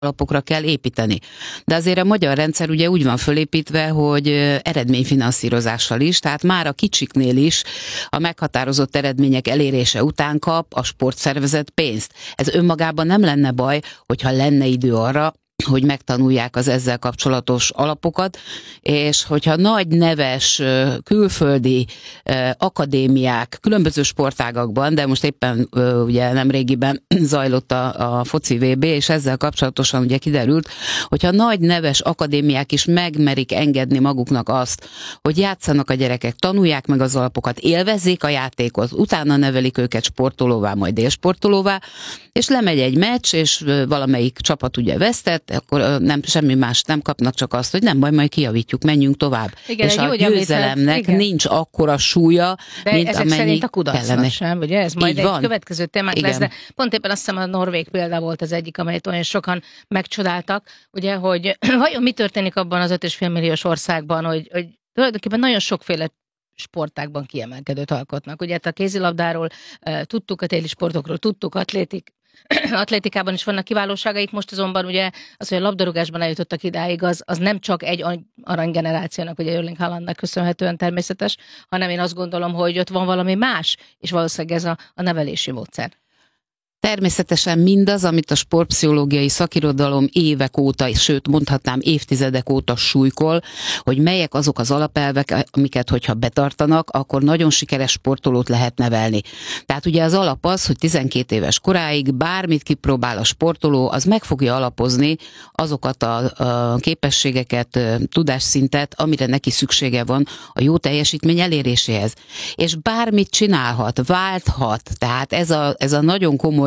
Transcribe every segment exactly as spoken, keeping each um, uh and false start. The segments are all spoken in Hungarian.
alapokra kell építeni. De azért a magyar rendszer ugye úgy van fölépítve, hogy eredményfinanszírozással is, tehát már a kicsiknél is a meghatározott eredmények elérése után kap a sportszervezet pénzt. Ez önmagában nem lenne baj, hogyha lenne idő arra, hogy megtanulják az ezzel kapcsolatos alapokat, és hogyha nagy neves külföldi akadémiák különböző sportágakban, de most éppen ugye nemrégiben zajlott a, a foci vé bé, és ezzel kapcsolatosan ugye kiderült, hogyha nagy neves akadémiák is megmerik engedni maguknak azt, hogy játszanak a gyerekek, tanulják meg az alapokat, élvezzék a játékot, utána nevelik őket sportolóvá, majd élsportolóvá, és lemegy egy meccs, és valamelyik csapat ugye vesztett, akkor nem, semmi más nem kapnak, csak azt, hogy nem baj, majd kijavítjuk, menjünk tovább. Igen, és a győzelemnek nincs akkora súlya, de mint ezek szerint a kudarcnak sem, ugye ez majd egy van. Következő témák igen. lesz, de pont éppen azt hiszem a norvég példa volt az egyik, amelyet olyan sokan megcsodáltak, ugye, hogy vajon mi történik abban az öt és fél milliós országban, hogy, hogy tulajdonképpen nagyon sokféle sportákban kiemelkedőt alkotnak. Ugye a kézilabdáról tudtuk, a téli sportokról tudtuk, atlétik, atlétikában is vannak kiválóságaik, most azonban ugye az, hogy a labdarúgásban eljutottak idáig, az, az nem csak egy aranygenerációnak, ugye Erling Haalandnak köszönhetően természetes, hanem én azt gondolom, hogy ott van valami más, és valószínűleg ez a, a nevelési módszer. Természetesen mindaz, amit a sportpszichológiai szakirodalom évek óta, sőt mondhatnám évtizedek óta súlykol, hogy melyek azok az alapelvek, amiket hogyha betartanak, akkor nagyon sikeres sportolót lehet nevelni. Tehát ugye az alap az, hogy tizenkét éves koráig bármit kipróbál a sportoló, az meg fogja alapozni azokat a, a képességeket, tudásszintet, amire neki szüksége van a jó teljesítmény eléréséhez. És bármit csinálhat, válthat, tehát ez a, ez a nagyon komoly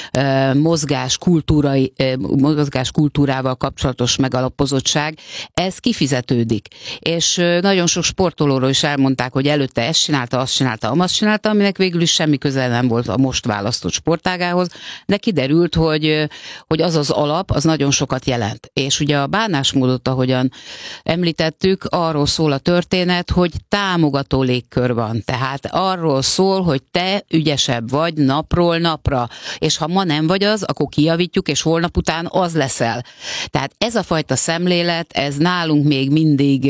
mozgás, kultúrai, mozgás kultúrával kapcsolatos megalapozottság, ez kifizetődik. És nagyon sok sportolóról is elmondták, hogy előtte ezt csinálta, azt csinálta, azt csinálta, aminek végül is semmi közel nem volt a most választott sportágához, de kiderült, hogy, hogy az az alap, az nagyon sokat jelent. És ugye a bánásmódot, ahogyan említettük, arról szól a történet, hogy támogató légkör van. Tehát arról szól, hogy te ügyesebb vagy napról napra, és ha ma nem vagy az, akkor kijavítjuk, és holnap után az leszel. Tehát ez a fajta szemlélet, ez nálunk még mindig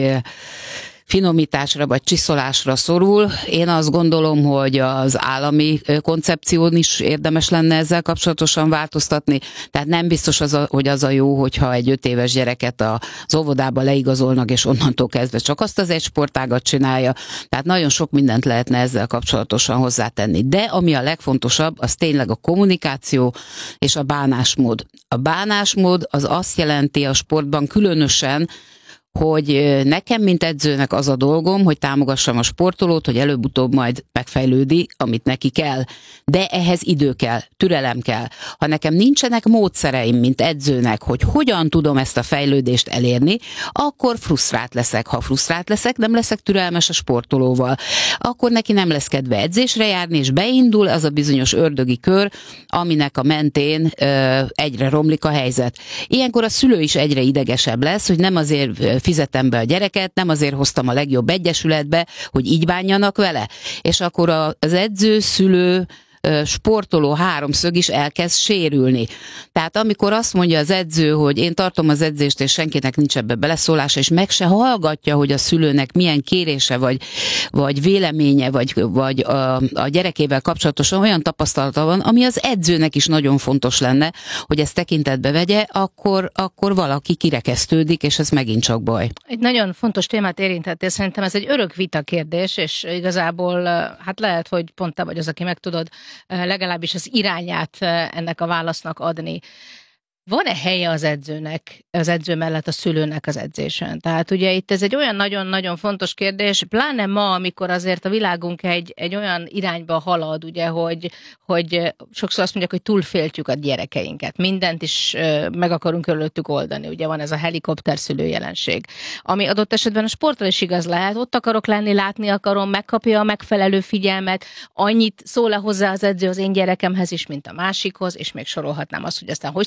finomításra vagy csiszolásra szorul. Én azt gondolom, hogy az állami koncepción is érdemes lenne ezzel kapcsolatosan változtatni. Tehát nem biztos, az a, hogy az a jó, hogyha egy öt éves gyereket az óvodába leigazolnak, és onnantól kezdve csak azt az egy sportágat csinálja. Tehát nagyon sok mindent lehetne ezzel kapcsolatosan hozzátenni. De ami a legfontosabb, az tényleg a kommunikáció és a bánásmód. A bánásmód az azt jelenti a sportban különösen, hogy nekem, mint edzőnek az a dolgom, hogy támogassam a sportolót, hogy előbb-utóbb majd megfejlődi, amit neki kell. De ehhez idő kell, türelem kell. Ha nekem nincsenek módszereim, mint edzőnek, hogy hogyan tudom ezt a fejlődést elérni, akkor frusztrált leszek. Ha frusztrált leszek, nem leszek türelmes a sportolóval. Akkor neki nem lesz kedve edzésre járni, és beindul az a bizonyos ördögi kör, aminek a mentén ö, egyre romlik a helyzet. Ilyenkor a szülő is egyre idegesebb lesz, hogy nem azért fizetem be a gyereket, nem azért hoztam a legjobb egyesületbe, hogy így bánjanak vele. És akkor az edző, szülő, sportoló háromszög is elkezd sérülni. Tehát amikor azt mondja az edző, hogy én tartom az edzést, és senkinek nincs ebbe beleszólása, és meg se hallgatja, hogy a szülőnek milyen kérése, vagy, vagy véleménye, vagy, vagy a, a gyerekével kapcsolatosan olyan tapasztalata van, ami az edzőnek is nagyon fontos lenne, hogy ezt tekintetbe vegye, akkor, akkor valaki kirekesztődik, és ez megint csak baj. Egy nagyon fontos témát érintettél, szerintem ez egy örök vita kérdés, és igazából hát lehet, hogy pont te vagy az, aki meg tudod legalábbis az irányát ennek a válasznak adni. Van-e helye az edzőnek, az edző mellett a szülőnek az edzésen? Tehát ugye itt ez egy olyan nagyon-nagyon fontos kérdés, pláne ma, amikor azért a világunk egy, egy olyan irányba halad, ugye, hogy, hogy sokszor azt mondják, hogy túlféltjük a gyerekeinket. Mindent is meg akarunk körülöttük oldani. Ugye van ez a helikopter szülő jelenség. Ami adott esetben a sporttal is igaz lehet, ott akarok lenni, látni akarom, megkapja a megfelelő figyelmet, annyit szól-e hozzá az edző az én gyerekemhez is, mint a másikhoz, és még sorolhatnám azt, hogy aztán hogy szól hozzá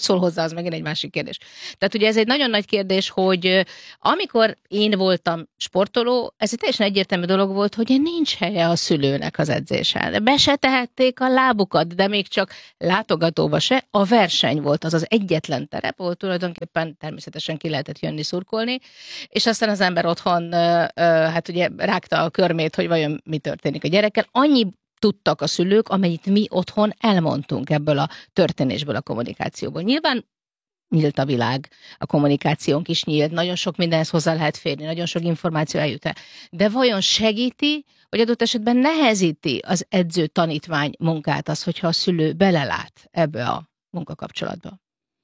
az megint egy másik kérdés. Tehát ugye ez egy nagyon nagy kérdés, hogy amikor én voltam sportoló, ez egy teljesen egyértelmű dolog volt, hogy nincs helye a szülőnek az edzésen. Be se tehették a lábukat, de még csak látogatóba se. A verseny volt, az az egyetlen terep, ahol tulajdonképpen természetesen ki lehetett jönni szurkolni, és aztán az ember otthon hát ugye rágta a körmét, hogy vajon mi történik a gyerekkel. Annyi tudtak a szülők, amennyit mi otthon elmondtunk ebből a történésből, a kommunikációból. Nyilván nyílt a világ, a kommunikációnk is nyílt, nagyon sok mindenhez hozzá lehet férni, nagyon sok információ eljut el. De vajon segíti, vagy adott esetben nehezíti az edző-tanítvány munkát az, hogyha a szülő belelát ebbe a munkakapcsolatba?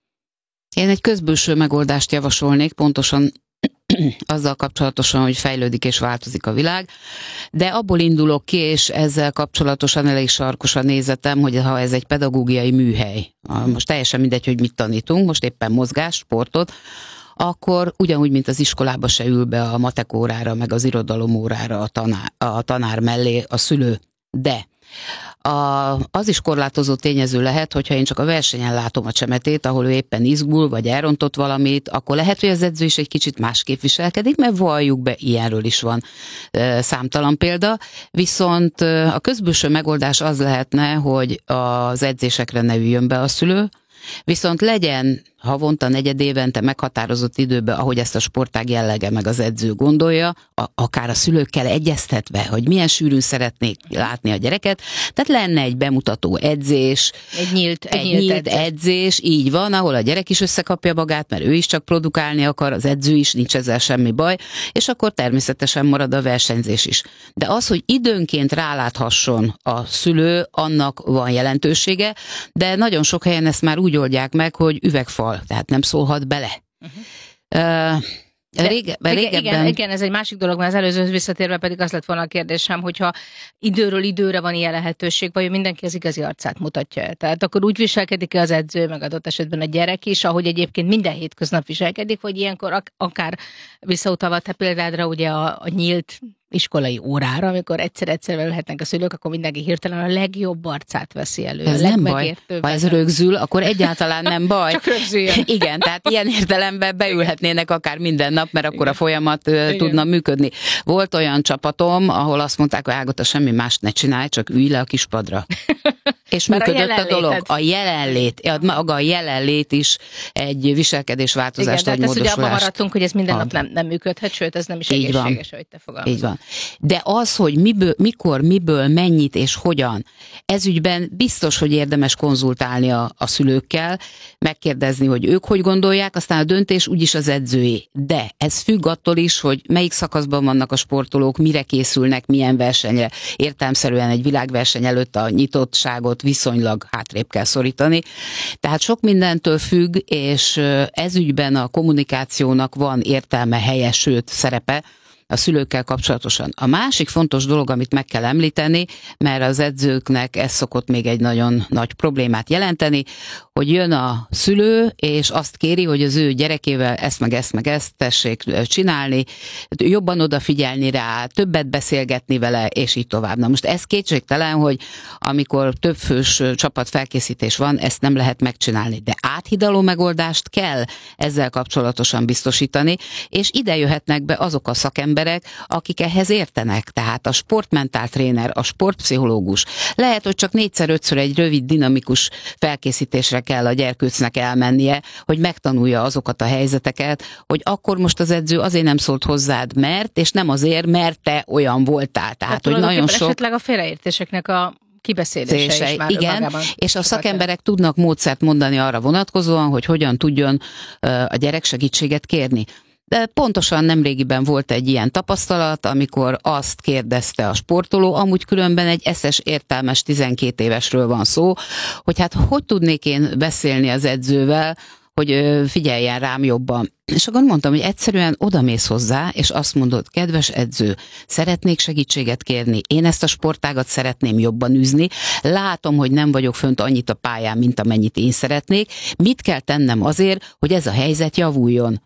Én egy közbülső megoldást javasolnék, pontosan azzal kapcsolatosan, hogy fejlődik és változik a világ, de abból indulok ki, és ezzel kapcsolatosan elég sarkos a nézetem, hogy ha ez egy pedagógiai műhely, most teljesen mindegy, hogy mit tanítunk, most éppen mozgás, sportot, akkor ugyanúgy, mint az iskolába se ül be a matek órára, meg az irodalom órára a tanár, a tanár mellé a szülő. De A, az is korlátozó tényező lehet, hogyha én csak a versenyen látom a csemetét, ahol ő éppen izgul, vagy elrontott valamit, akkor lehet, hogy az edző is egy kicsit másképp viselkedik, mert valljuk be, ilyenről is van e, számtalan példa. Viszont a közbülső megoldás az lehetne, hogy az edzésekre ne üljön be a szülő, viszont legyen havonta, negyed évente meghatározott időben, ahogy ezt a sportág jellege meg az edző gondolja, a, akár a szülőkkel egyeztetve, hogy milyen sűrűn szeretnék látni a gyereket, tehát lenne egy bemutató edzés, egy nyílt, egy egy nyílt, nyílt edzés. edzés, így van, ahol a gyerek is összekapja magát, mert ő is csak produkálni akar, az edző is, nincs ezzel semmi baj, és akkor természetesen marad a versenyzés is. De az, hogy időnként ráláthasson a szülő, annak van jelentősége, de nagyon sok helyen ezt már úgy oldják meg, hogy üvegfal, tehát nem szólhat bele. Uh-huh. Uh, De, rége, igen, régebben... igen, igen, ez egy másik dolog, mert az előzőhöz visszatérve pedig az lett volna a kérdésem, hogyha időről időre van ilyen lehetőség, vagy mindenki az igazi arcát mutatja el. Tehát akkor úgy viselkedik-e az edző, meg adott esetben a gyerek is, ahogy egyébként minden hétköznap viselkedik, vagy ilyenkor ak- akár visszautalva te példádra ugye a, a nyílt iskolai órára, amikor egyszer-egyszer lehetnek a szülők, akkor mindenki hirtelen a legjobb arcát veszi elő. Ez nem baj. Ha ez rögzül, akkor egyáltalán nem baj. Csak rögzüljön. Igen, tehát ilyen értelemben beülhetnének akár minden nap, mert akkor a folyamat Igen. tudna működni. Volt olyan csapatom, ahol azt mondták, hogy Ágota, semmi mást ne csinálj, csak ülj le a kispadra. És működött a, a dolog. A jelenlét, a, maga a jelenlét is egy viselkedésváltozást, vagy módosulást. Igen, de abban maradtunk, hogy ez minden ad. nap nem, nem működhet, sőt, ez nem is Így egészséges, van. hogy te fogalmazod. Így van. De az, hogy miből, mikor, miből, mennyit és hogyan, ez ügyben biztos, hogy érdemes konzultálni a, a szülőkkel, megkérdezni, hogy ők hogy gondolják, aztán a döntés úgyis az edzőé. De ez függ attól is, hogy melyik szakaszban vannak a sportolók, mire készülnek, milyen versenyre. Értelemszerűen egy világverseny előtt a nyitottságot viszonylag hátrébb kell szorítani. Tehát sok mindentől függ, és ez ügyben a kommunikációnak van értelme, helye, sőt szerepe a szülőkkel kapcsolatosan. A másik fontos dolog, amit meg kell említeni, mert az edzőknek ez szokott még egy nagyon nagy problémát jelenteni, hogy jön a szülő, és azt kéri, hogy az ő gyerekével ezt meg ezt meg ezt tessék csinálni, jobban odafigyelni rá, többet beszélgetni vele, és így tovább. Na most ez kétségtelen, hogy amikor többfős csapatfelkészítés van, ezt nem lehet megcsinálni, de áthidaló megoldást kell ezzel kapcsolatosan biztosítani, és ide jöhetnek be azok a szakemberek, akik ehhez értenek, tehát a sportmentál tréner, a sportpszichológus. Lehet, hogy csak négyszer-ötször egy rövid, dinamikus felkészítésre kell a gyerkőcnek elmennie, hogy megtanulja azokat a helyzeteket, hogy akkor most az edző azért nem szólt hozzád, mert, és nem azért, mert te olyan voltál. Tehát, hát, hogy nagyon sok... Esetleg a félreértéseknek a kibeszélése is már igen, és a szakemberek tudnak módszert mondani arra vonatkozóan, hogy hogyan tudjon a gyerek segítséget kérni. De pontosan nemrégiben volt egy ilyen tapasztalat, amikor azt kérdezte a sportoló, amúgy különben egy eszes, értelmes tizenkét évesről van szó, hogy hát hogy tudnék én beszélni az edzővel, hogy figyeljen rám jobban. És akkor mondtam, hogy egyszerűen odamész hozzá, és azt mondod, kedves edző, szeretnék segítséget kérni, én ezt a sportágat szeretném jobban űzni, látom, hogy nem vagyok fönt annyit a pályán, mint amennyit én szeretnék, mit kell tennem azért, hogy ez a helyzet javuljon?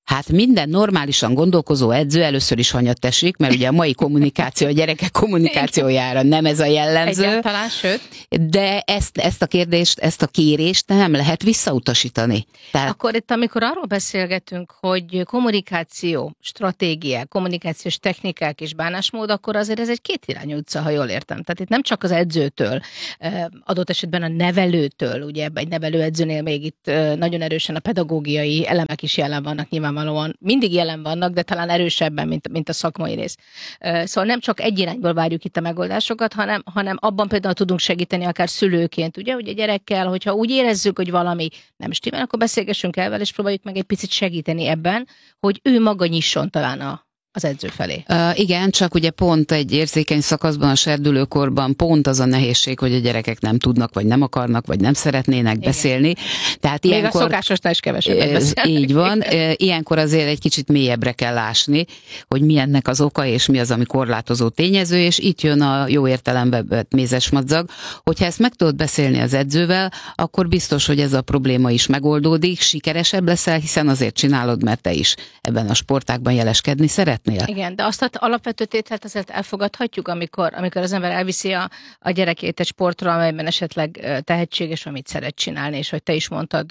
Hát minden normálisan gondolkozó edző először is hanyat teszik, mert ugye a mai kommunikáció, a gyerekek kommunikációjára nem ez a jellemző. Egyáltalán, sőt. De ezt, ezt a kérdést, ezt a kérést nem lehet visszautasítani. Tehát... Akkor itt, amikor arról beszélgetünk, hogy kommunikáció, stratégia, kommunikációs technikák és bánásmód, akkor azért ez egy kétirányú utca, ha jól értem. Tehát itt nem csak az edzőtől, adott esetben a nevelőtől, ugye egy nevelőedzőnél még itt nagyon erősen a pedagógiai elemek is jelen vannak, nyilvánvalóan mindig jelen vannak, de talán erősebben, mint, mint a szakmai rész. Szóval nem csak egy irányból várjuk itt a megoldásokat, hanem, hanem abban például tudunk segíteni akár szülőként, ugye, hogy a gyerekkel, hogyha úgy érezzük, hogy valami nem stimmel, akkor beszélgessünk el vele, és próbáljuk meg egy picit segíteni ebben, hogy ő maga nyisson talán a az edző felé. Uh, igen, csak ugye pont egy érzékeny szakaszban, a serdülőkorban pont az a nehézség, hogy a gyerekek nem tudnak, vagy nem akarnak, vagy nem szeretnének igen. beszélni. Tehát még ilyenkor, a szokásosnál is kevesebbet beszélnek. Így van. Igen. Ilyenkor azért egy kicsit mélyebbre kell lásni, hogy mi ennek az oka, és mi az, ami korlátozó tényező, és itt jön a jó értelemben vett mézes madzag, hogyha ezt meg tudod beszélni az edzővel, akkor biztos, hogy ez a probléma is megoldódik, sikeresebb leszel, hiszen azért csinálod, mert te is ebben a sportágban jeleskedni szeretnél. Igen, de azt az alapvető tételt azért elfogadhatjuk, amikor, amikor az ember elviszi a, a gyerekét egy sportra, amelyben esetleg tehetséges, amit szeret csinálni, és hogy te is mondtad,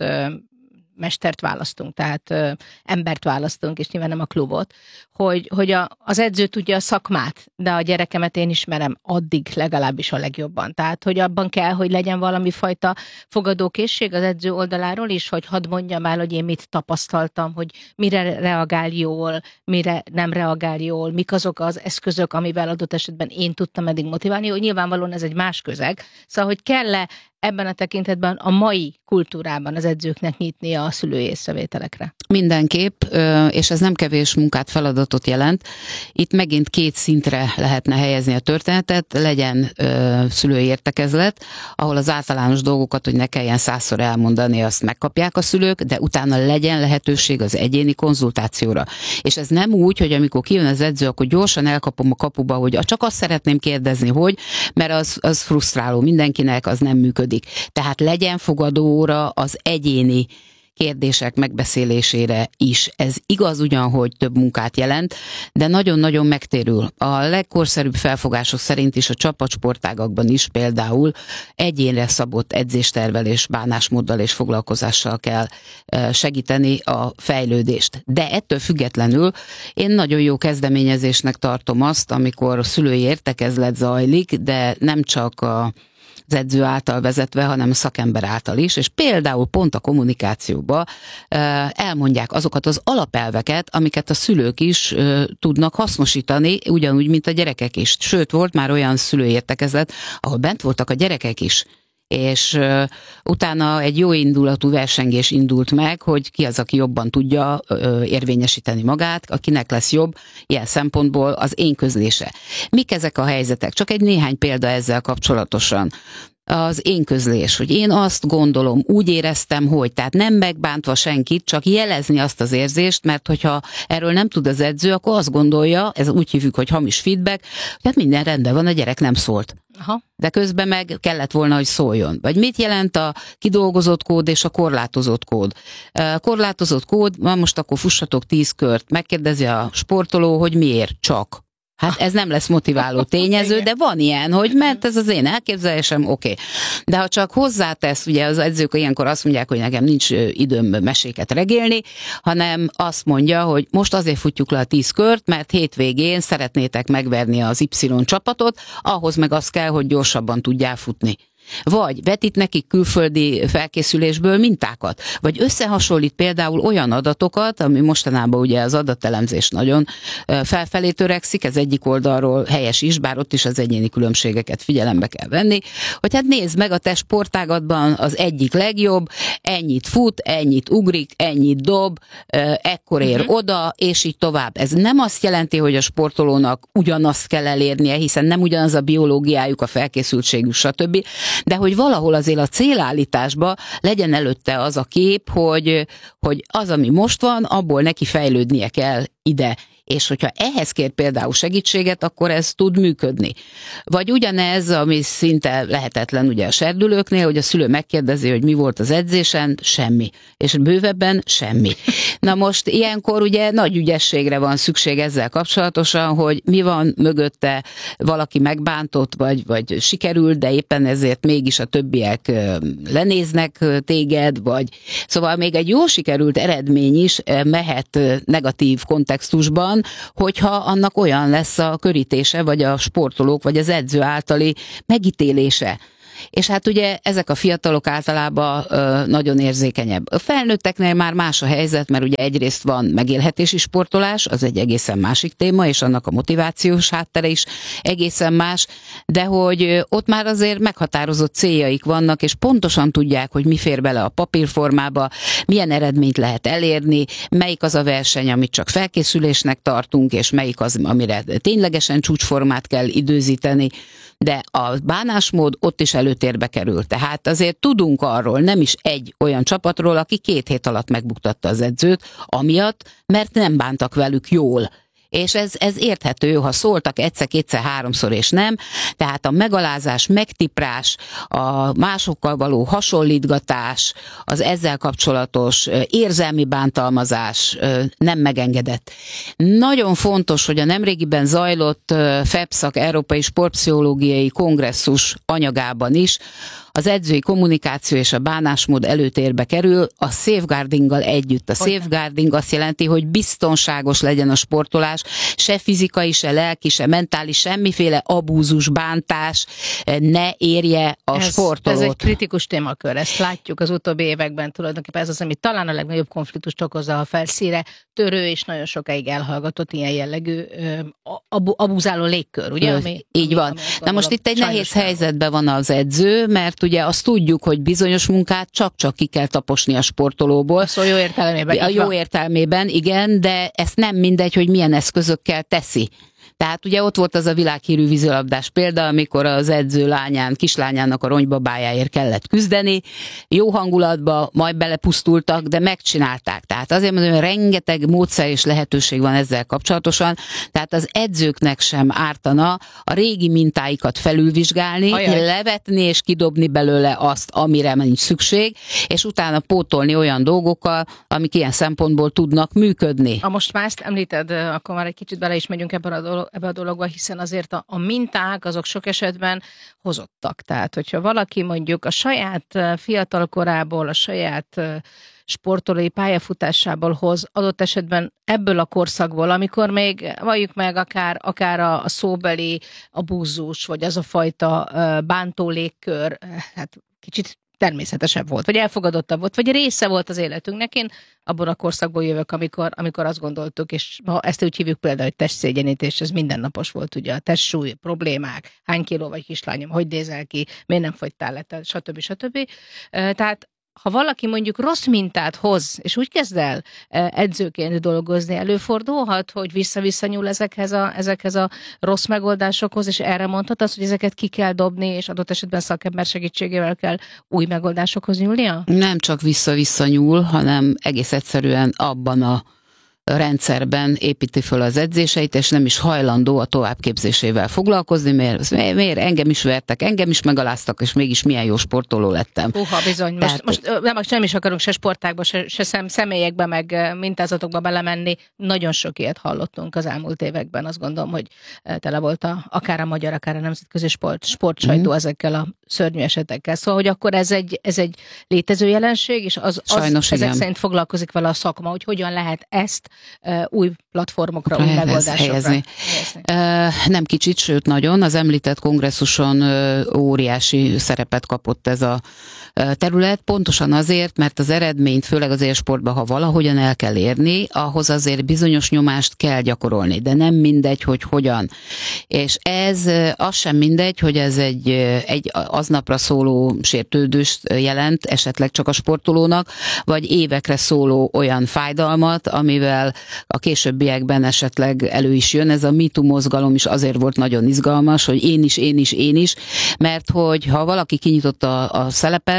mestert választunk, tehát ö, embert választunk, és nyilván nem a klubot, hogy, hogy a, az edző tudja a szakmát, de a gyerekemet én ismerem addig legalábbis a legjobban. Tehát, hogy abban kell, hogy legyen valami fajta fogadókészség az edző oldaláról is, hogy hadd mondjam el, hogy én mit tapasztaltam, hogy mire reagál jól, mire nem reagál jól, mik azok az eszközök, amivel adott esetben én tudtam eddig motiválni, hogy nyilvánvalóan ez egy más közeg. Szóval, hogy kell-e ebben a tekintetben a mai kultúrában az edzőknek nyitnia a szülői észrevételekre? Mindenképp, és ez nem kevés munkát, feladatot jelent. Itt megint két szintre lehetne helyezni a történetet, legyen szülői értekezlet, ahol az általános dolgokat, hogy ne kelljen százszor elmondani, azt megkapják a szülők, de utána legyen lehetőség az egyéni konzultációra. És ez nem úgy, hogy amikor kijön az edző, akkor gyorsan elkapom a kapuba, hogy csak azt szeretném kérdezni, hogy, mert az, az frusztráló mindenkinek, az nem működik. Tehát legyen fogadóra az egyéni kérdések megbeszélésére is. Ez igaz ugyan, hogy több munkát jelent, de nagyon-nagyon megtérül. A legkorszerűbb felfogások szerint is a csapatsportágakban is például egyénre szabott edzéstervelés, bánásmóddal és foglalkozással kell segíteni a fejlődést. De ettől függetlenül én nagyon jó kezdeményezésnek tartom azt, amikor szülői értekezlet zajlik, de nem csak a az edző által vezetve, hanem a szakember által is, és például pont a kommunikációba elmondják azokat az alapelveket, amiket a szülők is tudnak hasznosítani, ugyanúgy, mint a gyerekek is. Sőt, volt már olyan szülőértekezlet, ahol bent voltak a gyerekek is, és uh, utána egy jó indulatú versengés indult meg, hogy ki az, aki jobban tudja uh, érvényesíteni magát, akinek lesz jobb ilyen szempontból az én közlése. Mik ezek a helyzetek? Csak egy néhány példa ezzel kapcsolatosan. Az én közlés, hogy én azt gondolom, úgy éreztem, hogy, tehát nem megbántva senkit, csak jelezni azt az érzést, mert hogyha erről nem tud az edző, akkor azt gondolja, ez úgy hívjuk, hogy hamis feedback, hogy hát minden rendben van, a gyerek nem szólt. Aha. De közben meg kellett volna, hogy szóljon. Vagy mit jelent a kidolgozott kód és a korlátozott kód? A korlátozott kód, most akkor fussatok tíz kört, megkérdezi a sportoló, hogy miért csak. Hát ez nem lesz motiváló tényező, de van ilyen, hogy mert ez az én elképzelésem, oké. Okay. De ha csak hozzátesz, ugye az edzők ilyenkor azt mondják, hogy nekem nincs időm meséket regélni, hanem azt mondja, hogy most azért futjuk le a tíz kört, mert hétvégén szeretnétek megverni az Y csapatot, ahhoz meg az kell, hogy gyorsabban tudjál futni. Vagy vetít nekik külföldi felkészülésből mintákat, vagy összehasonlít például olyan adatokat, ami mostanában ugye az adatelemzés nagyon felfelé törekszik, ez egyik oldalról helyes is, bár ott is az egyéni különbségeket figyelembe kell venni, hogy hát nézd meg, a te sportágatban az egyik legjobb, ennyit fut, ennyit ugrik, ennyit dob, ekkor ér uh-huh. oda, és így tovább. Ez nem azt jelenti, hogy a sportolónak ugyanazt kell elérnie, hiszen nem ugyanaz a biológiájuk, a felkészültségük, stb., de hogy valahol azért a célállításban legyen előtte az a kép, hogy, hogy az, ami most van, abból neki fejlődnie kell ide. És hogyha ehhez kér például segítséget, akkor ez tud működni. Vagy ugyanez, ami szinte lehetetlen ugye a serdülőknél, hogy a szülő megkérdezi, hogy mi volt az edzésen, semmi. És bővebben semmi. Na most ilyenkor ugye nagy ügyességre van szükség ezzel kapcsolatosan, hogy mi van mögötte, valaki megbántott, vagy, vagy sikerült, de éppen ezért mégis a többiek lenéznek téged, vagy szóval még egy jó sikerült eredmény is mehet negatív kontextusban, hogyha annak olyan lesz a körítése, vagy a sportolók, vagy az edző általi megítélése. És hát ugye ezek a fiatalok általában ö, nagyon érzékenyebb. A felnőtteknél már más a helyzet, mert ugye egyrészt van megélhetési sportolás, az egy egészen másik téma, és annak a motivációs háttere is egészen más, de hogy ott már azért meghatározott céljaik vannak, és pontosan tudják, hogy mi fér bele a papírformába, milyen eredményt lehet elérni, melyik az a verseny, amit csak felkészülésnek tartunk, és melyik az, amire ténylegesen csúcsformát kell időzíteni. De a bánásmód ott is előtérbe kerül. Tehát azért tudunk arról, nem is egy olyan csapatról, aki két hét alatt megbuktatta az edzőt, amiatt, mert nem bántak velük jól. És ez, ez érthető, ha szóltak egyszer, kétszer, háromszor és nem, tehát a megalázás, megtiprás, a másokkal való hasonlítgatás, az ezzel kapcsolatos érzelmi bántalmazás nem megengedett. Nagyon fontos, hogy a nemrégiben zajlott FEPSZAK Európai Sportpszichológiai Kongresszus anyagában is az edzői kommunikáció és a bánásmód előtérbe kerül a safeguardinggal együtt. A safeguarding azt jelenti, hogy biztonságos legyen a sportolás, se fizikai, se lelki, se mentális, semmiféle abúzus, bántás ne érje a ez, sportolót. Ez egy kritikus témakör, ezt látjuk az utóbbi években tulajdonképpen. Ez az, ami talán a legnagyobb konfliktust okozza a felszíre törő és nagyon sokáig elhallgatott ilyen jellegű abu, abuzáló légkör, ugye? Ami, Így ami, van. ami Na most itt egy nehéz helyzetben van az edző, mert ugye azt tudjuk, hogy bizonyos munkát csak-csak ki kell taposni a sportolóból. A szó jó értelmében. A jó értelmében, igen, de ezt nem mindegy, hogy milyen eszközökkel teszi. Tehát ugye ott volt az a világhírű vízilabdás példa, amikor az edző lányán, kislányának a ronybabájáért kellett küzdeni, jó hangulatba, majd belepusztultak, de megcsinálták. Tehát azért mondom, hogy rengeteg módszer és lehetőség van ezzel kapcsolatosan, tehát az edzőknek sem ártana a régi mintáikat felülvizsgálni, Ajaj. levetni és kidobni belőle azt, amire nincs szükség, és utána pótolni olyan dolgokkal, amik ilyen szempontból tudnak működni. Ha most már ezt említed, akkor már egy kicsit bele is megyünk ebben a dolog, ebbe a dologba, hiszen azért a, a minták azok sok esetben hozottak. Tehát, hogyha valaki mondjuk a saját fiatal korából, a saját sportolói pályafutásából hoz, adott esetben ebből a korszakból, amikor még valljuk meg akár, akár a, a szóbeli abúzus, vagy az a fajta bántó légkör, hát kicsit természetesebb volt, vagy elfogadottabb volt, vagy része volt az életünknek. Én abban a korszakból jövök, amikor, amikor azt gondoltuk, és ha ezt úgy hívjuk például, hogy testszégyenítés, ez mindennapos volt, ugye a testsúly, problémák, hány kiló vagy kislányom, hogy nézel ki, miért nem fogytál le, stb. stb. Tehát ha valaki mondjuk rossz mintát hoz, és úgy kezd el edzőként dolgozni, előfordulhat, hogy vissza-vissza nyúl ezekhez a, ezekhez a rossz megoldásokhoz, és erre mondhatod, hogy ezeket ki kell dobni, és adott esetben szakember segítségével kell új megoldásokhoz nyúlnia? Nem csak vissza-vissza nyúl, hanem egész egyszerűen abban a rendszerben építi föl az edzéseit, és nem is hajlandó a továbbképzésével foglalkozni, mert miért engem is vertek, engem is megaláztak, és mégis milyen jó sportoló lettem. Uha, bizony. Most, Tehát, most nem, nem is akarunk se sportákba, se, se szem, személyekbe, meg mintázatokba belemenni. Nagyon sok ilyet hallottunk az elmúlt években. Azt gondolom, hogy tele volt a, akár a magyar, akár a nemzetközi sport, sportsajtó mm. ezekkel a szörnyű esetekkel. Szóval, hogy akkor ez egy, ez egy létező jelenség, és az, az ezek szerint foglalkozik vele a szakma, hogy hogyan lehet ezt uh, új platformokra, új megoldásokra helyezni. helyezni. Uh, nem kicsit, sőt nagyon. Az említett kongresszuson uh, óriási szerepet kapott ez a uh, terület, pontosan azért, mert az eredményt, főleg az élsportban, ha valahogyan el kell érni, ahhoz azért bizonyos nyomást kell gyakorolni, de nem mindegy, hogy hogyan. És ez uh, az sem mindegy, hogy ez egy, uh, egy aznapra szóló sértődést jelent, esetleg csak a sportolónak, vagy évekre szóló olyan fájdalmat, amivel a későbbiekben esetleg elő is jön. Ez a MeToo mozgalom is azért volt nagyon izgalmas, hogy én is, én is, én is, mert hogy ha valaki kinyitotta a szelepet,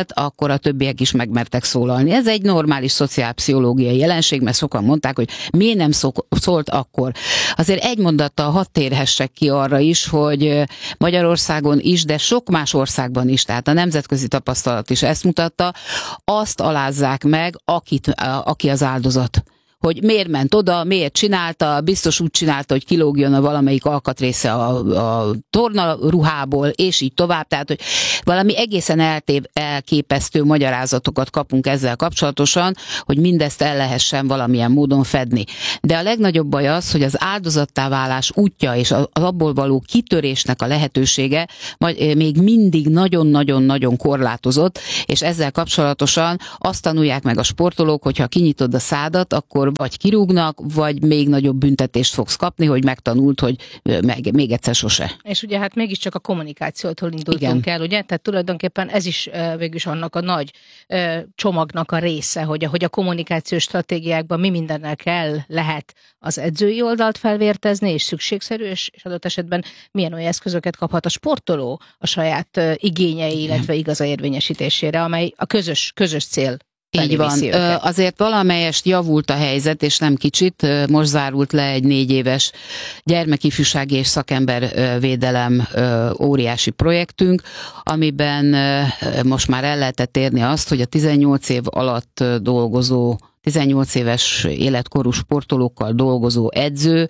szólt, akkor a többiek is megmertek szólalni. Ez egy normális szociálpszichológiai jelenség, mert sokan mondták, hogy miért nem szólt akkor. Azért egy mondattal hadd térhessek ki arra is, hogy Magyarországon is, de sok más országban is, tehát a nemzetközi tapasztalat is ezt mutatta, azt alázzák meg, akit, aki az áldozat. Hogy miért ment oda, miért csinálta, biztos úgy csinálta, hogy kilógjon a valamelyik alkatrésze a, a tornaruhából, és így tovább. Tehát, hogy valami egészen eltév, elképesztő magyarázatokat kapunk ezzel kapcsolatosan, hogy mindezt el lehessen valamilyen módon fedni. De a legnagyobb baj az, hogy az áldozattá válás útja és az abból való kitörésnek a lehetősége még mindig nagyon-nagyon-nagyon korlátozott, és ezzel kapcsolatosan azt tanulják meg a sportolók, hogyha kinyitod a szádat, akkor vagy kirúgnak, vagy még nagyobb büntetést fogsz kapni, hogy megtanult, hogy meg, még egyszer sose. És ugye hát mégiscsak a kommunikációtól indultunk el, ugye? Tehát tulajdonképpen ez is végülis annak a nagy csomagnak a része, hogy ahogy a kommunikációs stratégiákban mi mindennel kell, lehet az edzői oldalt felvértezni, és szükségszerű, és, és adott esetben milyen olyan eszközöket kaphat a sportoló a saját igényei, illetve igaza érvényesítésére, amely a közös, közös cél. Így van. Azért valamelyest javult a helyzet, és nem kicsit. Most zárult le egy négy éves gyermekifjúsági és szakembervédelem óriási projektünk, amiben most már el lehetett érni azt, hogy a tizennyolc év alatt dolgozó, tizennyolc éves életkorú sportolókkal dolgozó edző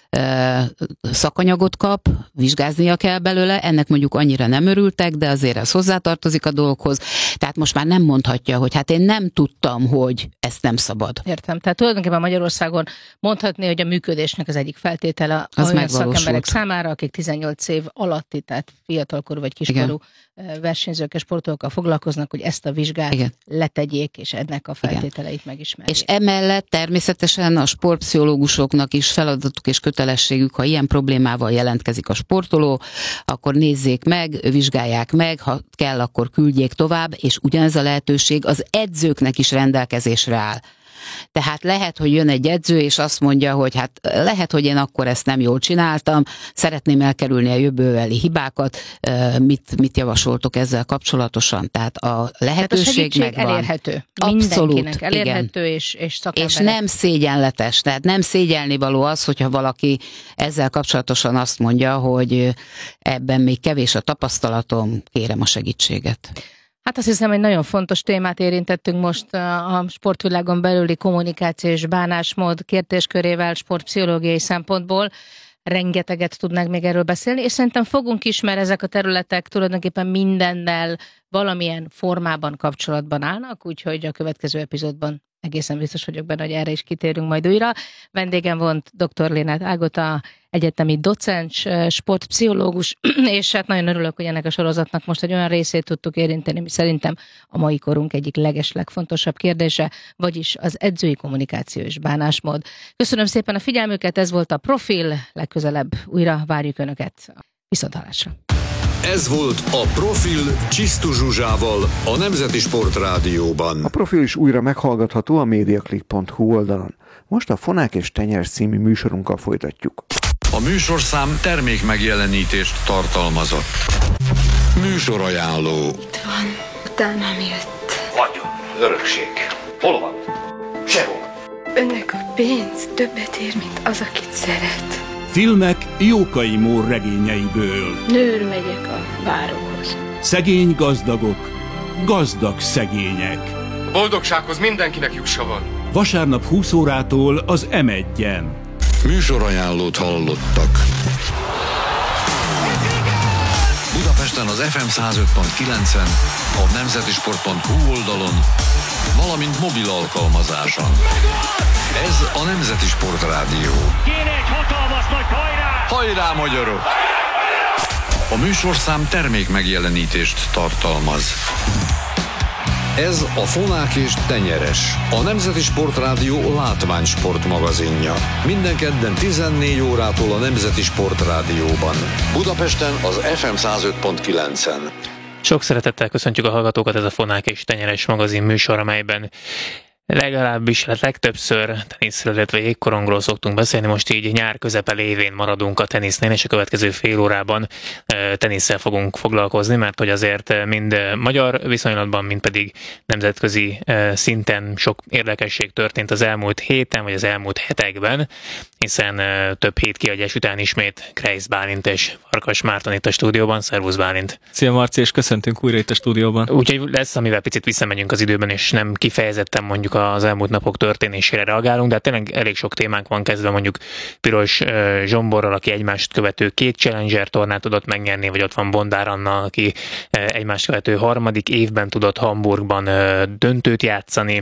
szakanyagot kap, vizsgáznia kell belőle, ennek mondjuk annyira nem örültek, de azért ez hozzátartozik a dologhoz. Tehát most már nem mondhatja, hogy hát én nem tudtam, hogy ezt nem szabad. Értem. Tehát tulajdonképpen Magyarországon mondhatni, hogy a működésnek az egyik feltétele az olyan szakemberek számára, akik tizennyolc év alatti, tehát fiatalkorú vagy kiskorú igen. versenyzők és sportolókkal foglalkoznak, hogy ezt a vizsgát igen. letegyék, és ennek a feltételeit igen. megismerjék. És emellett természetesen a sportpszichológusoknak is feladatuk és kötelességük, ha ilyen problémával jelentkezik a sportoló, akkor nézzék meg, vizsgálják meg, ha kell, akkor küldjék tovább, és ugyanez a lehetőség az edzőknek is rendelkezésre áll. Tehát lehet, hogy jön egy edző, és azt mondja, hogy hát lehet, hogy én akkor ezt nem jól csináltam, szeretném elkerülni a jövőbeli hibákat, mit, mit javasoltok ezzel kapcsolatosan. Tehát a lehetőség Tehát a megvan. elérhető. Abszolút, mindenkinek elérhető, igen. és, és szakemberek. És nem szégyenletes, tehát nem szégyelni való az, hogyha valaki ezzel kapcsolatosan azt mondja, hogy ebben még kevés a tapasztalatom, kérem a segítséget. Hát azt hiszem, egy nagyon fontos témát érintettünk most a sportvilágon belüli kommunikáció és bánásmód kérdéskörével sportpszichológiai szempontból. Rengeteget tudnánk még erről beszélni, és szerintem fogunk is, mert ezek a területek tulajdonképpen mindennel valamilyen formában kapcsolatban állnak, úgyhogy a következő epizódban egészen biztos vagyok benne, hogy erre is kitérünk majd újra. Vendégem volt dr. Lénát Ágota, egyetemi docens, sportpszichológus, és hát nagyon örülök, hogy ennek a sorozatnak most egy olyan részét tudtuk érinteni, mi szerintem a mai korunk egyik legeslegfontosabb kérdése, vagyis az edzői kommunikáció és bánásmód. Köszönöm szépen a figyelmüket, ez volt a Profil, legközelebb újra várjuk Önöket. Viszonthallásra! Ez volt a Profil Csisztu Zsuzsával a Nemzeti Sport Rádióban. A Profil is újra meghallgatható a mediaclick pont hu oldalon. Most a Fonák és Tenyeres című műsorunkkal folytatjuk. A műsorszám termék megjelenítést tartalmazott. Műsorajánló. Itt van, utánam jött. Vagyon, örökség. Hol van? Sehol. Önnek a pénz többet ér, mint az, akit szeret. Filmek Jókai Mór regényeiből. Nőr megyek a báróhoz. Szegény gazdagok, gazdag szegények. A boldogsághoz mindenkinek jussa van. Vasárnap húsz órától az em egyen. Műsorajánlót hallottak. Budapesten az ef em száz öt pont kilencen, a nemzetisport pont hu oldalon, valamint mobil alkalmazáson. Ez a Nemzeti Sport Rádió. Kéne egy hatalmas nagy hajrá! Hajrá, magyarok! A műsorszám termék megjelenítést tartalmaz. Ez a Fonák és Tenyeres, a Nemzeti Sport Rádió látványsport magazinja. Minden kedden tizennégy órától a Nemzeti Sport Rádióban. Budapesten az ef em száz öt pont kilencen. Sok szeretettel köszöntjük a hallgatókat, ez a Fonák és Tenyeres magazin műsor, amelyben legalábbis hát legtöbbször teniszről, illetve jégkorongról szoktunk beszélni, most így nyár közepe lévén maradunk a tenisznél, és a következő fél órában tenisszel fogunk foglalkozni, mert hogy azért mind magyar viszonylatban, mind pedig nemzetközi szinten sok érdekesség történt az elmúlt héten, vagy az elmúlt hetekben, hiszen több hét kiadás után ismét Kreisz Bálint és Farkas Márton itt a stúdióban. Szervusz Bálint! Szia Marci, és köszöntünk újra itt a stúdióban. Úgyhogy lesz, amivel picit visszamegyünk az időben, és nem kifejezetten mondjuk az elmúlt napok történésére reagálunk, de hát tényleg elég sok témánk van, kezdve mondjuk Piros Zsomborral, aki egymást követő két Challenger tornát tudott megnyerni, vagy ott van Bondár Anna, aki egymást követő harmadik évben tudott Hamburgban döntőt játszani.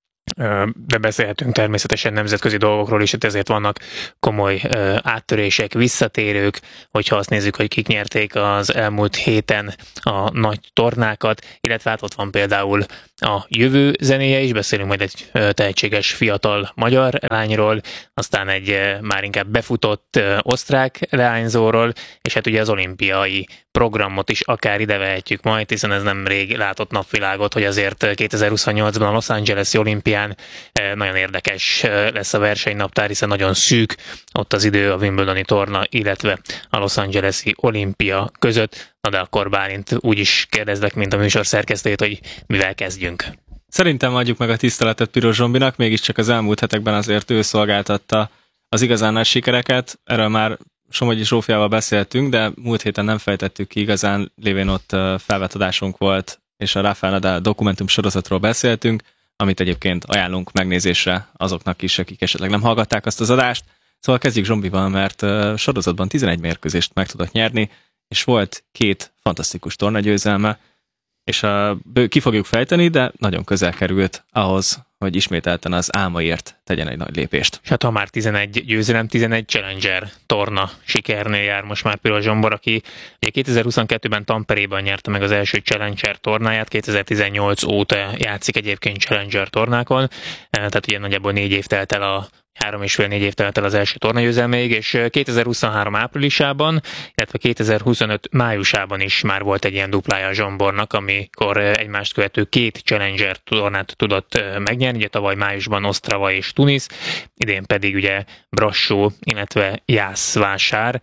De beszélhetünk természetesen nemzetközi dolgokról is, ezért vannak komoly áttörések, visszatérők, hogyha azt nézzük, hogy kik nyerték az elmúlt héten a nagy tornákat, illetve hát ott van például a jövő zenéje is, beszélünk majd egy tehetséges fiatal magyar lányról, aztán egy már inkább befutott osztrák leányzóról, és hát ugye az olimpiai programot is akár ide vehetjük majd, hiszen ez nem rég látott napvilágot, hogy azért kétezer-huszonnyolcban a Los Angeles-i olimpián nagyon érdekes lesz a versenynaptár, hiszen nagyon szűk ott az idő a Wimbledoni torna, illetve a Los Angeles-i olimpia között. Na de akkor Bálint úgy is kérdezlek, mint a műsor szerkesztőjét, hogy mivel kezdjünk. Szerintem adjuk meg a tiszteletet Piros Zsombinak, mégiscsak az elmúlt hetekben azért ő szolgáltatta az igazán nagy sikereket. Erről már Somogyi Zsófiával beszéltünk, de múlt héten nem fejtettük ki igazán, lévén ott felvett adásunk volt, és a Rafael Nadal dokumentum sorozatról beszéltünk, amit egyébként ajánlunk megnézésre azoknak is, akik esetleg nem hallgatták azt az adást. Szóval kezdjük Zsombival, mert sorozatban tizenegy mérkőzést meg tudott nyerni, és volt két fantasztikus tornagyőzelme, és a, ki fogjuk fejteni, de nagyon közel került ahhoz, hogy ismételten az álmaért tegyen egy nagy lépést. És hát ha már tizenegy győzelem, tizenegy Challenger torna sikernél jár most már Piros Zsombor, aki ugye kétezer-huszonkettőben Tamperében nyerte meg az első Challenger tornáját, kétezer-tizennyolc óta játszik egyébként Challenger tornákon, tehát ugye nagyjából négy év telt el a három és fél négy év telt el az első tornagyőzelméig, és kétezer-huszonhárom áprilisában, illetve kétezer-huszonöt májusában is már volt egy ilyen duplája a Zsombornak, amikor egymást követő két Challenger tornát tudott megnyerni, ugye tavaly májusban Ostrava és Tunis, idén pedig ugye Brassó, illetve Jászvásár,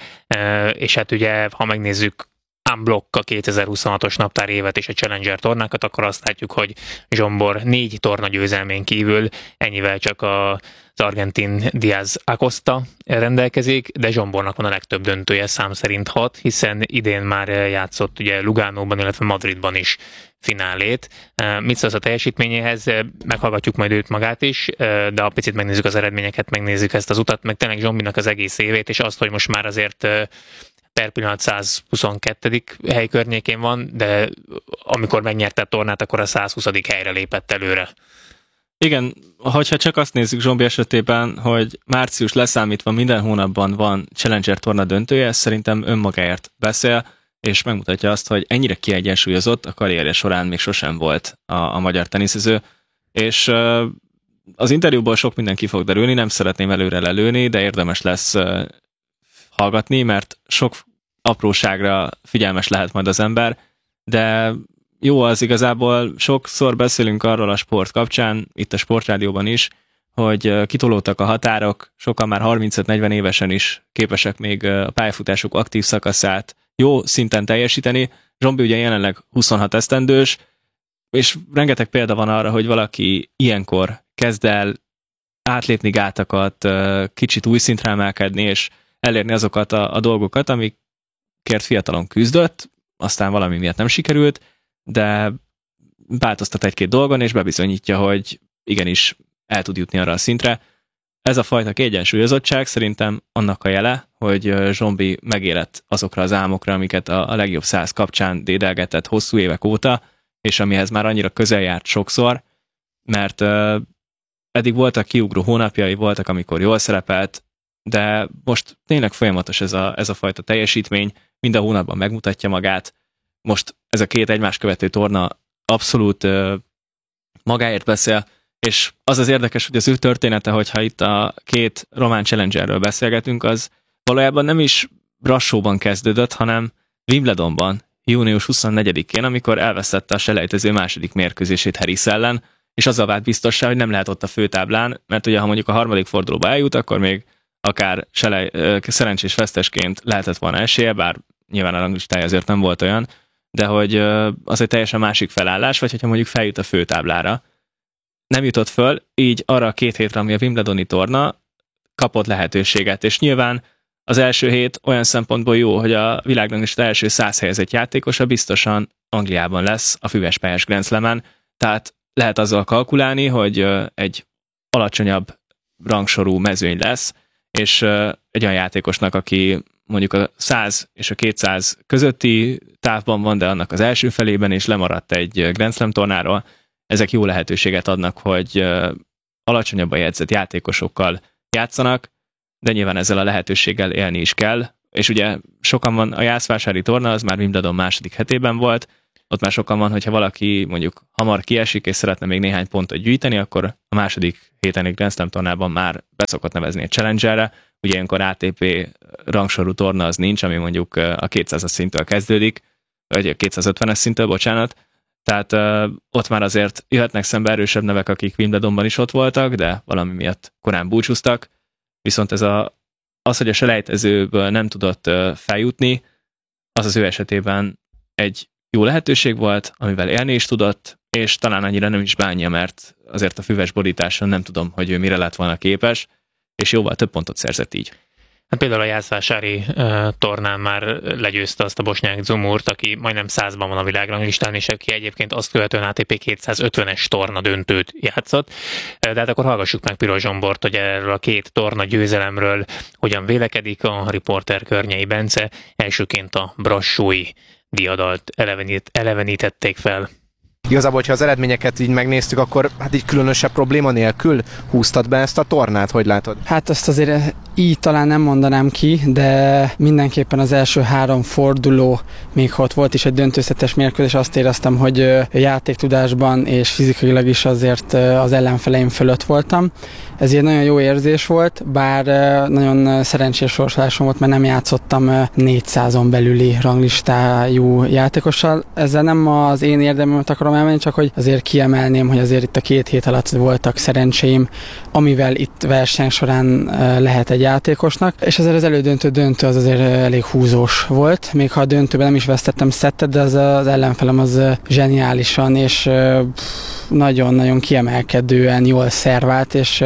és hát ugye, ha megnézzük unblock a kétezer-huszonhatos naptár évet és a Challenger tornákat, akkor azt látjuk, hogy Zsombor négy torna győzelmén kívül ennyivel csak a az argentin Diaz Acosta rendelkezik, de Zsombornak van a legtöbb döntője, szám szerint hat, hiszen idén már játszott ugye Lugánóban, illetve Madridban is finálét. Mit szólsz a teljesítményéhez? Meghallgatjuk majd őt magát is, de ha picit megnézzük az eredményeket, megnézzük ezt az utat, meg tényleg Zsombinak az egész évét, és azt, hogy most már azért per pillanat száz huszonkettő hely környékén van, de amikor megnyerte a tornát, akkor a száz huszadik helyre lépett előre. Igen, hogyha csak azt nézzük Zsombi esetében, hogy március leszámítva minden hónapban van Challenger torna döntője, ez szerintem önmagáért beszél, és megmutatja azt, hogy ennyire kiegyensúlyozott a karrierje során még sosem volt a, a magyar teniszező, és uh, az interjúból sok minden ki fog derülni, nem szeretném előre lelőni, de érdemes lesz uh, hallgatni, mert sok apróságra figyelmes lehet majd az ember, de jó az igazából, sokszor beszélünk arról a sport kapcsán, itt a Sportrádióban is, hogy kitolódtak a határok, sokan már harmincöt-negyven évesen is képesek még a pályafutásuk aktív szakaszát jó szinten teljesíteni. Zsombi ugye jelenleg huszonhat esztendős, és rengeteg példa van arra, hogy valaki ilyenkor kezd el átlépni gátakat, kicsit új szintre emelkedni, és elérni azokat a, a dolgokat, amikért fiatalon küzdött, aztán valami miatt nem sikerült, de változtat egy-két dolgon, és bebizonyítja, hogy igenis el tud jutni arra a szintre. Ez a fajta kiegyensúlyozottság szerintem annak a jele, hogy Zsombi megélett azokra az álmokra, amiket a, a legjobb száz kapcsán dédelgetett hosszú évek óta, és amihez már annyira közel járt sokszor, mert uh, eddig voltak kiugró hónapjai, voltak, amikor jól szerepelt, de most tényleg folyamatos ez a, ez a fajta teljesítmény, minden hónapban megmutatja magát. Most ez a két egymás követő torna abszolút uh, magáért beszél, és az az érdekes, hogy az ő története, hogyha itt a két román Challengerről beszélgetünk, az valójában nem is Brassóban kezdődött, hanem Wimbledonban, június huszonnegyedikén, amikor elvesztette a selejtező második mérkőzését Harris ellen, és azzal vált biztossá, hogy nem lehet ott a főtáblán, mert ugye ha mondjuk a harmadik fordulóba eljut, akkor még akár selej, szerencsés vesztesként lehetett volna esélye, bár nyilván a ranglistája azért nem volt olyan, de hogy az egy teljesen másik felállás, vagy hogyha mondjuk feljut a főtáblára. Nem jutott föl, így arra a két hétre, ami a Wimbledoni torna, kapott lehetőséget, és nyilván az első hét olyan szempontból jó, hogy a világranglista első száz helyezett játékosa biztosan Angliában lesz a füvespályás Grand Slamen, tehát lehet azzal kalkulálni, hogy egy alacsonyabb rangsorú mezőny lesz, és egy olyan játékosnak, aki mondjuk a száz és a kétszáz közötti távban van, de annak az első felében is lemaradt egy Grand Slam tornáról, ezek jó lehetőséget adnak, hogy alacsonyabban jegyzett játékosokkal játszanak, de nyilván ezzel a lehetőséggel élni is kell, és ugye sokan van, a Jászvásári torna, az már Wimbledon második hetében volt, ott már sokan van, hogyha valaki mondjuk hamar kiesik, és szeretne még néhány pontot gyűjteni, akkor a második héten egy Grand Slam tornában már beszokott nevezni egy Challengerre, ugye ilyenkor á té pé rangsorú torna az nincs, ami mondjuk a kétszázas szinttől kezdődik, vagy a kétszázötvenes szinttől, bocsánat, tehát uh, ott már azért jöhetnek szembe erősebb nevek, akik Wimbledonban is ott voltak, de valami miatt korán búcsúztak, viszont ez a, az, hogy a selejtezőből nem tudott uh, feljutni, az az ő esetében egy jó lehetőség volt, amivel élni is tudott, és talán annyira nem is bánja, mert azért a füves borításon nem tudom, hogy ő mire lett volna képes, és jóval több pontot szerzett így. Hát például a Jászvásári uh, tornán már legyőzte azt a bosnyák Zumurt, aki majdnem százban van a világranglistán, és aki egyébként azt követően á té pé kétszázötvenes torna döntőt játszott. De hát akkor hallgassuk meg Piros Zsombort, hogy erről a két torna győzelemről hogyan vélekedik a riporter Környei Bence. Elsőként a brassói diadalt elevenít, elevenítették fel. Igazából, hogyha az eredményeket így megnéztük, akkor hát így különösebb probléma nélkül húztad be ezt a tornát, hogy látod? Hát azt azért így talán nem mondanám ki, de mindenképpen az első három forduló, még ha ott volt is egy döntőszetes mérkőzés, azt éreztem, hogy játéktudásban és fizikailag is azért az ellenfeleim fölött voltam. Ez egy nagyon jó érzés volt, bár nagyon szerencsés sorsolásom volt, mert nem játszottam négyszázon belüli ranglistájú játékossal. Ezzel nem az én érdememet akarom elmenni, csak hogy azért kiemelném, hogy azért itt a két hét alatt voltak szerencséim, amivel itt verseny során lehet egy játékosnak, és azért az elődöntő döntő az azért elég húzós volt, még ha a döntőben nem is vesztettem szettet, de az, az ellenfelem az zseniálisan és nagyon-nagyon kiemelkedően jól szervált, és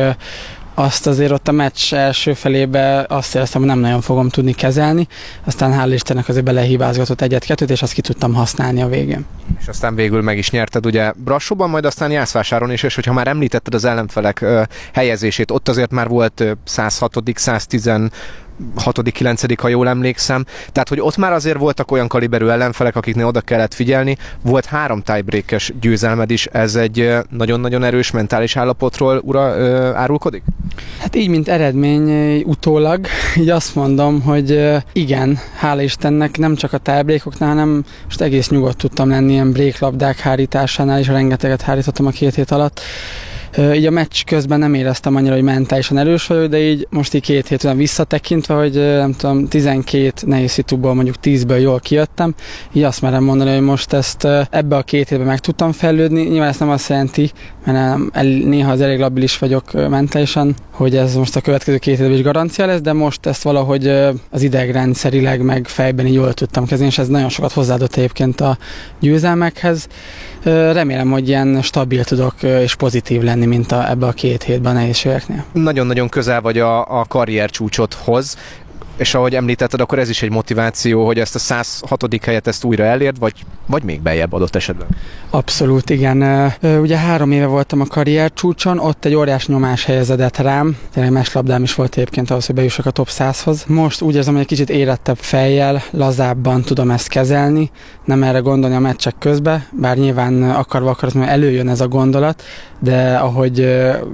azt azért ott a meccs első felébe azt éreztem, hogy nem nagyon fogom tudni kezelni, aztán hál' Istennek azért belehibázgatott egyet-kettőt, és azt ki tudtam használni a végén. És aztán végül meg is nyerted ugye Brassóban, majd aztán Jászvásáron is, és hogyha már említetted az ellenfelek ö, helyezését, ott azért már volt ö, száz hatodik, száz tizenhatodik, kilencedik, ha jól emlékszem. Tehát, hogy ott már azért voltak olyan kaliberű ellenfelek, akiknél oda kellett figyelni. Volt három tiebreakes győzelmed is, ez egy nagyon-nagyon erős mentális állapotról ura, ö, árulkodik? Hát így, mint eredmény utólag, így azt mondom, hogy igen, hála Istennek nem csak a tiebreakoknál, hanem most egész nyugodt tudtam lenni ilyen breaklabdák hárításánál, és rengeteget hárítottam a két hét alatt. Így a meccs közben nem éreztem annyira, hogy mentálisan erős vagyok, de így most így két hét után visszatekintve, hogy nem tudom, tizenkét nehéz szituból mondjuk tízből jól kijöttem, így azt merem mondani, hogy most ezt ebbe a két hétben meg tudtam fejlődni. Nyilván ezt nem azt jelenti, mert néha az elég labilis vagyok mentálisan, hogy ez most a következő két hétben is garancia lesz, de most ezt valahogy az idegrendszerileg meg fejben így jól tudtam kezelni, és ez nagyon sokat hozzáadott egyébként a győzelmekhez. Remélem, hogy ilyen stabil tudok és pozitív lenni, mint a, ebbe a két hétben a nehézségeknél. Nagyon-nagyon közel vagy a, a karrier csúcsodhoz, és ahogy említetted, akkor ez is egy motiváció, hogy ezt a száz hatodik helyet ezt újra elérd, vagy, vagy még beljebb adott esetben? Abszolút, igen. Ugye három éve voltam a karrier csúcson, ott egy óriás nyomás helyezedett rám, tényleg meslabdám is volt egyébként ahhoz, hogy bejussak a top százhoz. Most úgy érzem, hogy egy kicsit érettebb fejjel, lazábban tudom ezt kezelni, nem erre gondolni a meccsek közben, bár nyilván akarva akaratlanul előjön ez a gondolat, de ahogy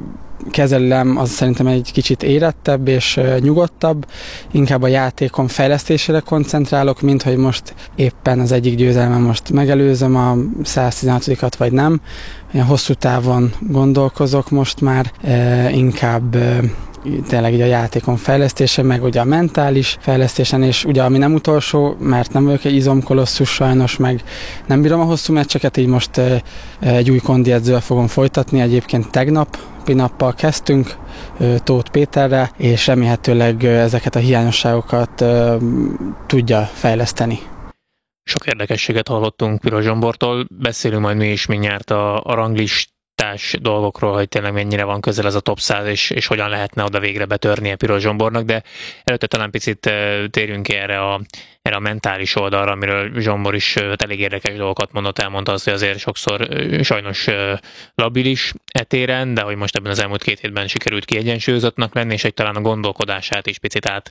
kezelem, az szerintem egy kicsit érettebb és nyugodtabb, inkább a játékom fejlesztésére koncentrálok, mint hogy most éppen az egyik győzelmen most megelőzöm a száz tizenhatodikat vagy nem. Ilyen hosszú távon gondolkozok most már, e, inkább e, tényleg így a játékon fejlesztése, meg ugye a mentális fejlesztésen, és ugye ami nem utolsó, mert nem vagyok egy izomkolosszus sajnos, meg nem bírom a hosszú meccseket, így most egy új kondiedzővel fogom folytatni, egyébként tegnap, nappal kezdtünk Tóth Péterrel, és remélhetőleg ezeket a hiányosságokat tudja fejleszteni. Sok érdekességet hallottunk Piros Zsombortól, beszélünk majd mi is mindjárt a, a ranglistás dolgokról, hogy tényleg mennyire van közel ez a top száz, és, és hogyan lehetne oda végre betörnie Piros Zsombornak, de előtte talán picit térjünk ki erre a, erre a mentális oldalra, amiről Zsombor is elég érdekes dolgokat mondott, elmondta azt, hogy azért sokszor sajnos labilis etéren, de hogy most ebben az elmúlt két hétben sikerült kiegyensúlyozottnak lenni, és hogy talán a gondolkodását is picit át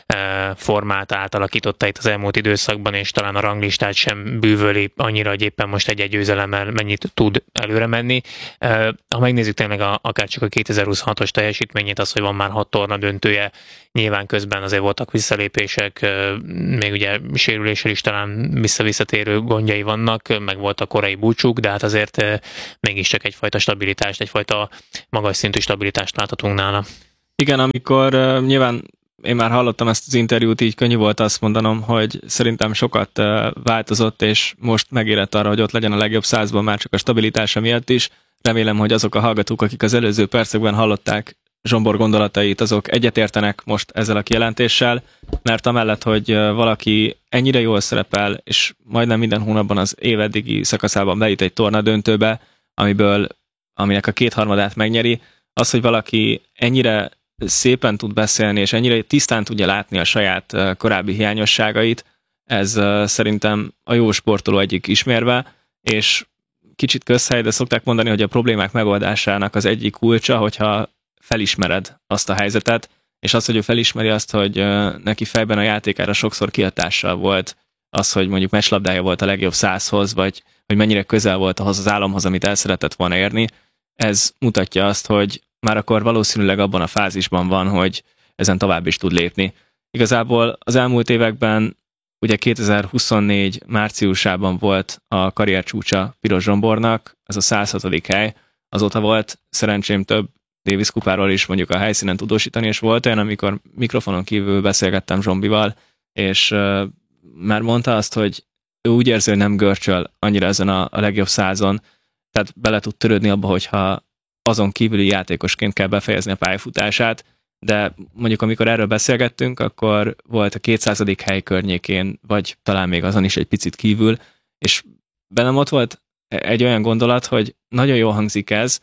formálta, átalakította itt az elmúlt időszakban, és talán a ranglistát sem bűvöli annyira, hogy éppen most egy-egy győzelemmel mennyit tud előre menni. Ha megnézzük tényleg a, akár csak a kétezer-huszonhatos teljesítményét, az, hogy van már hat torna döntője, nyilván közben azért voltak visszalépések, még ugye sérüléssel is talán visszavisszatérő gondjai vannak, meg volt a korai búcsúk, de hát azért mégiscsak egyfajta stabilitást, egyfajta magas szintű stabilitást láthatunk nála. Igen, amikor uh, nyilván én már hallottam ezt az interjút, így könnyű volt azt mondanom, hogy szerintem sokat uh, változott, és most megérett arra, hogy ott legyen a legjobb százban már csak a stabilitása miatt is. Remélem, hogy azok a hallgatók, akik az előző percekben hallották Zsombor gondolatait, azok egyetértenek most ezzel a kijelentéssel, mert amellett, hogy valaki ennyire jól szerepel, és majdnem minden hónapban az év eddigi szakaszában bejut egy torna döntőbe, amiből, aminek a kétharmadát megnyeri, az, hogy valaki ennyire szépen tud beszélni, és ennyire tisztán tudja látni a saját korábbi hiányosságait, ez szerintem a jó sportoló egyik ismérve, és kicsit közhely, de szokták mondani, hogy a problémák megoldásának az egyik kulcsa, hogyha felismered azt a helyzetet, és az, hogy ő felismeri azt, hogy neki fejben a játékára sokszor kihatással volt az, hogy mondjuk meccslabdája volt a legjobb százhoz, vagy hogy mennyire közel volt ahhoz az álomhoz, amit el szeretett volna érni, ez mutatja azt, hogy már akkor valószínűleg abban a fázisban van, hogy ezen tovább is tud lépni. Igazából az elmúlt években, ugye kétezer-huszonnégy márciusában volt a karrier csúcsa Piros Zsombornak, ez a száz hatodik hely, azóta volt szerencsém több Davis kupáról is mondjuk a helyszínen tudósítani, és volt olyan, amikor mikrofonon kívül beszélgettem Zsombival, és uh, már mondta azt, hogy ő úgy érzi, hogy nem görcsöl annyira ezen a, a legjobb százon, tehát bele tud törődni abba, hogyha azon kívüli játékosként kell befejezni a pályafutását, de mondjuk amikor erről beszélgettünk, akkor volt a kétszázadik hely környékén, vagy talán még azon is egy picit kívül, és bennem ott volt egy olyan gondolat, hogy nagyon jól hangzik ez,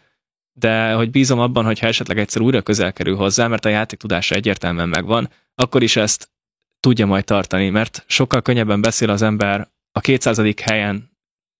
de hogy bízom abban, hogy ha esetleg egyszer újra közel kerül hozzá, mert a játék tudása egyértelműen megvan, akkor is ezt tudja majd tartani, mert sokkal könnyebben beszél az ember a kétszázadik helyen,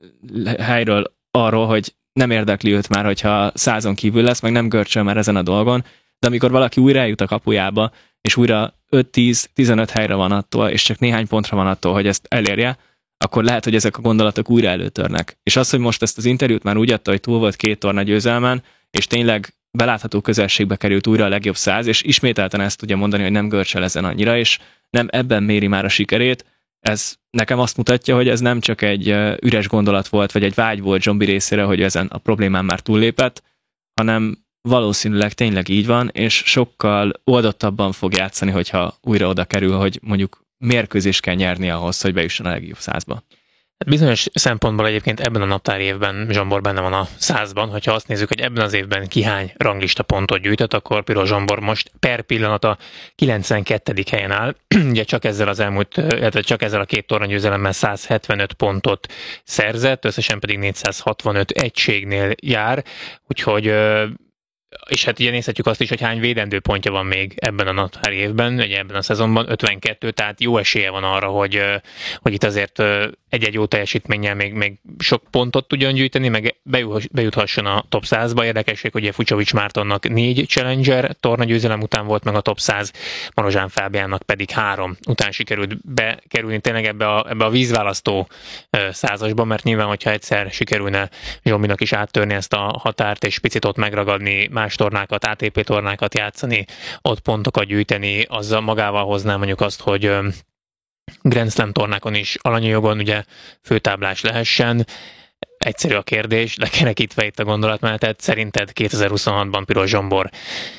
helyről arról, hogy nem érdekli őt már, hogyha százon kívül lesz, meg nem görcsöl már ezen a dolgon, de amikor valaki újra eljut a kapujába, és újra öt-tíz-tizenöt helyre van attól, és csak néhány pontra van attól, hogy ezt elérje, akkor lehet, hogy ezek a gondolatok újra előtörnek. És az, hogy most ezt az interjút már úgy adta, hogy túl volt két torna győzelmen, és tényleg belátható közelségbe került újra a legjobb száz, és ismételten ezt tudja mondani, hogy nem görcsel ezen annyira, és nem ebben méri már a sikerét. Ez nekem azt mutatja, hogy ez nem csak egy üres gondolat volt, vagy egy vágy volt Zsombi részére, hogy ezen a problémán már túllépett, hanem valószínűleg tényleg így van, és sokkal oldottabban fog játszani, hogyha újra oda kerül, hogy mondjuk mérkőzést kell nyerni ahhoz, hogy bejusson a legjobb százba. Bizonyos szempontból egyébként ebben a naptári évben Zsombor benne van a százban, hogyha azt nézzük, hogy ebben az évben ki hány ranglista pontot gyűjtött, akkor Piros Zsombor most per pillanat a kilencvenkettedik helyen áll. Ugye csak ezzel az elmúlt, illetve csak ezzel a két tornagyőzelemmel száz hetvenöt pontot szerzett, összesen pedig négyszázhatvanöt egységnél jár, úgyhogy és hát ugye nézhetjük azt is, hogy hány védendő pontja van még ebben a naptári évben, ugye ebben a szezonban, ötvenkettő, tehát jó esélye van arra, hogy, hogy itt azért egy-egy jó teljesítménnyel még, még sok pontot tudjon gyűjteni, meg bejuthasson a top százba. Érdekesség, hogy Fucsovics Mártonnak négy Challenger tornagyőzelem után volt meg a top száz, Marozsán Fábiánnak pedig három után sikerült bekerülni tényleg ebbe a, ebbe a vízválasztó százasba, mert nyilván, hogyha egyszer sikerülne Zsombinak is áttörni ezt a határt, és picit ott megragadni más tornákat, á té pé tornákat játszani, ott pontokat gyűjteni, azzal magával hozná mondjuk azt, hogy Grand Slam tornákon is alanyajogon ugye főtáblás lehessen. Egyszerű a kérdés, lekerekítve itt a gondolatmenetet, szerinted kétezer-huszonhatban Piros Zsombor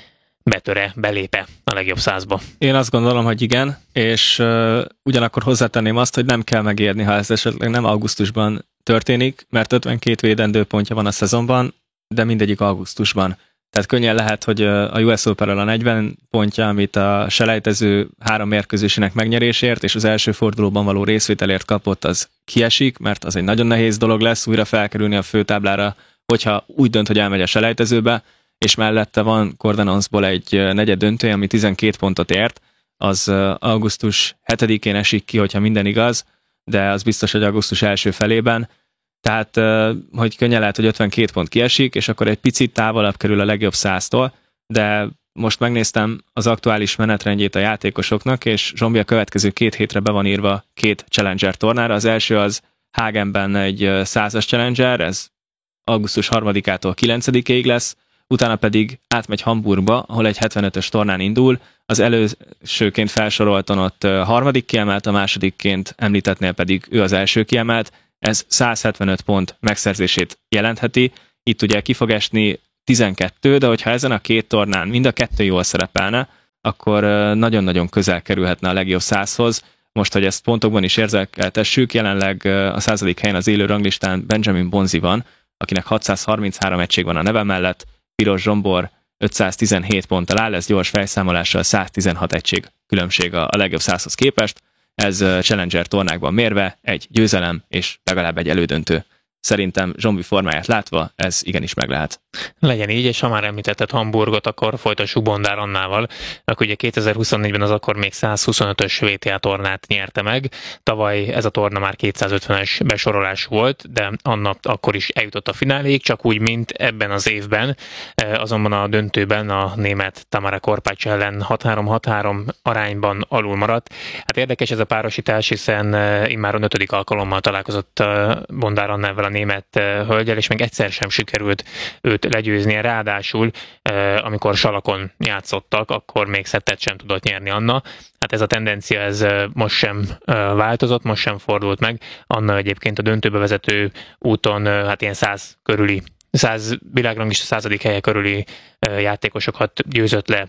betöre, belépe a legjobb százba. Én azt gondolom, hogy igen, és uh, ugyanakkor hozzátenném azt, hogy nem kell megérni, ha ez esetleg nem augusztusban történik, mert ötvenkét védendő pontja van a szezonban, de mindegyik augusztusban. Tehát könnyen lehet, hogy a U S Open-ről a negyven pontja, amit a selejtező három mérkőzésének megnyerésért és az első fordulóban való részvételért kapott, az kiesik, mert az egy nagyon nehéz dolog lesz újra felkerülni a főtáblára, hogyha úgy dönt, hogy elmegy a selejtezőbe, és mellette van Cordenonsból egy negyed döntő, ami tizenkét pontot ért, az augusztus hetedikén esik ki, hogyha minden igaz, de az biztos, hogy augusztus első felében. Tehát, hogy könnyen lehet, hogy ötvenkét pont kiesik, és akkor egy picit távolabb kerül a legjobb száztól, de most megnéztem az aktuális menetrendjét a játékosoknak, és Zsombi a következő két hétre be van írva két Challenger tornára. Az első az Hagenben egy százas Challenger, ez augusztus harmadikától kilencedikéig lesz, utána pedig átmegy Hamburgba, ahol egy hetvenötös tornán indul, az elősőként felsoroltan ott harmadik kiemelt, a másodikként említettnél pedig ő az első kiemelt, ez száz hetvenöt pont megszerzését jelentheti, itt ugye ki fog esni tizenkettő, de hogyha ezen a két tornán mind a kettő jól szerepelne, akkor nagyon-nagyon közel kerülhetne a legjobb százhoz. Most, hogy ezt pontokban is érzékeltessük, jelenleg a századik helyen az élő ranglistán Benjamin Bonzi van, akinek hatszázharminchárom egység van a neve mellett, Piros Zsombor ötszáztizenhét ponttal áll, ez gyors fejszámolással száztizenhat egység különbség a legjobb százhoz képest. Ez Challenger tornákban mérve egy győzelem és legalább egy elődöntő. Szerintem Zsombi formáját látva ez igenis meg lehet. Legyen így, és ha már említetted Hamburgot, akkor folytassuk Bondár Annával, aki ugye kétezer-huszonnégyben az akkor még százhuszonötös vé té á tornát nyerte meg. Tavaly ez a torna már kétszázötvenes besorolás volt, de Anna akkor is eljutott a fináléig, csak úgy, mint ebben az évben. Azonban a döntőben a német Tamara Korpács ellen hat három hat három arányban alul maradt. Hát érdekes ez a párosítás, hiszen immáron ötödik alkalommal találkozott Bondár Annával a német hölgyel, és még egyszer sem sikerült őt legyőznie, ráadásul amikor salakon játszottak, akkor még szettet sem tudott nyerni Anna. Hát ez a tendencia ez most sem változott, most sem fordult meg. Anna egyébként a döntőbe vezető úton hát ilyen száz körüli, száz világranglista századik helye körüli játékosokat győzött le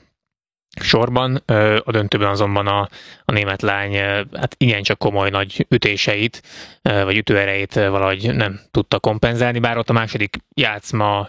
sorban, a döntőben azonban a, a német lány hát igencsak komoly nagy ütéseit, vagy ütőerejét valahogy nem tudta kompenzálni, bár ott a második játszma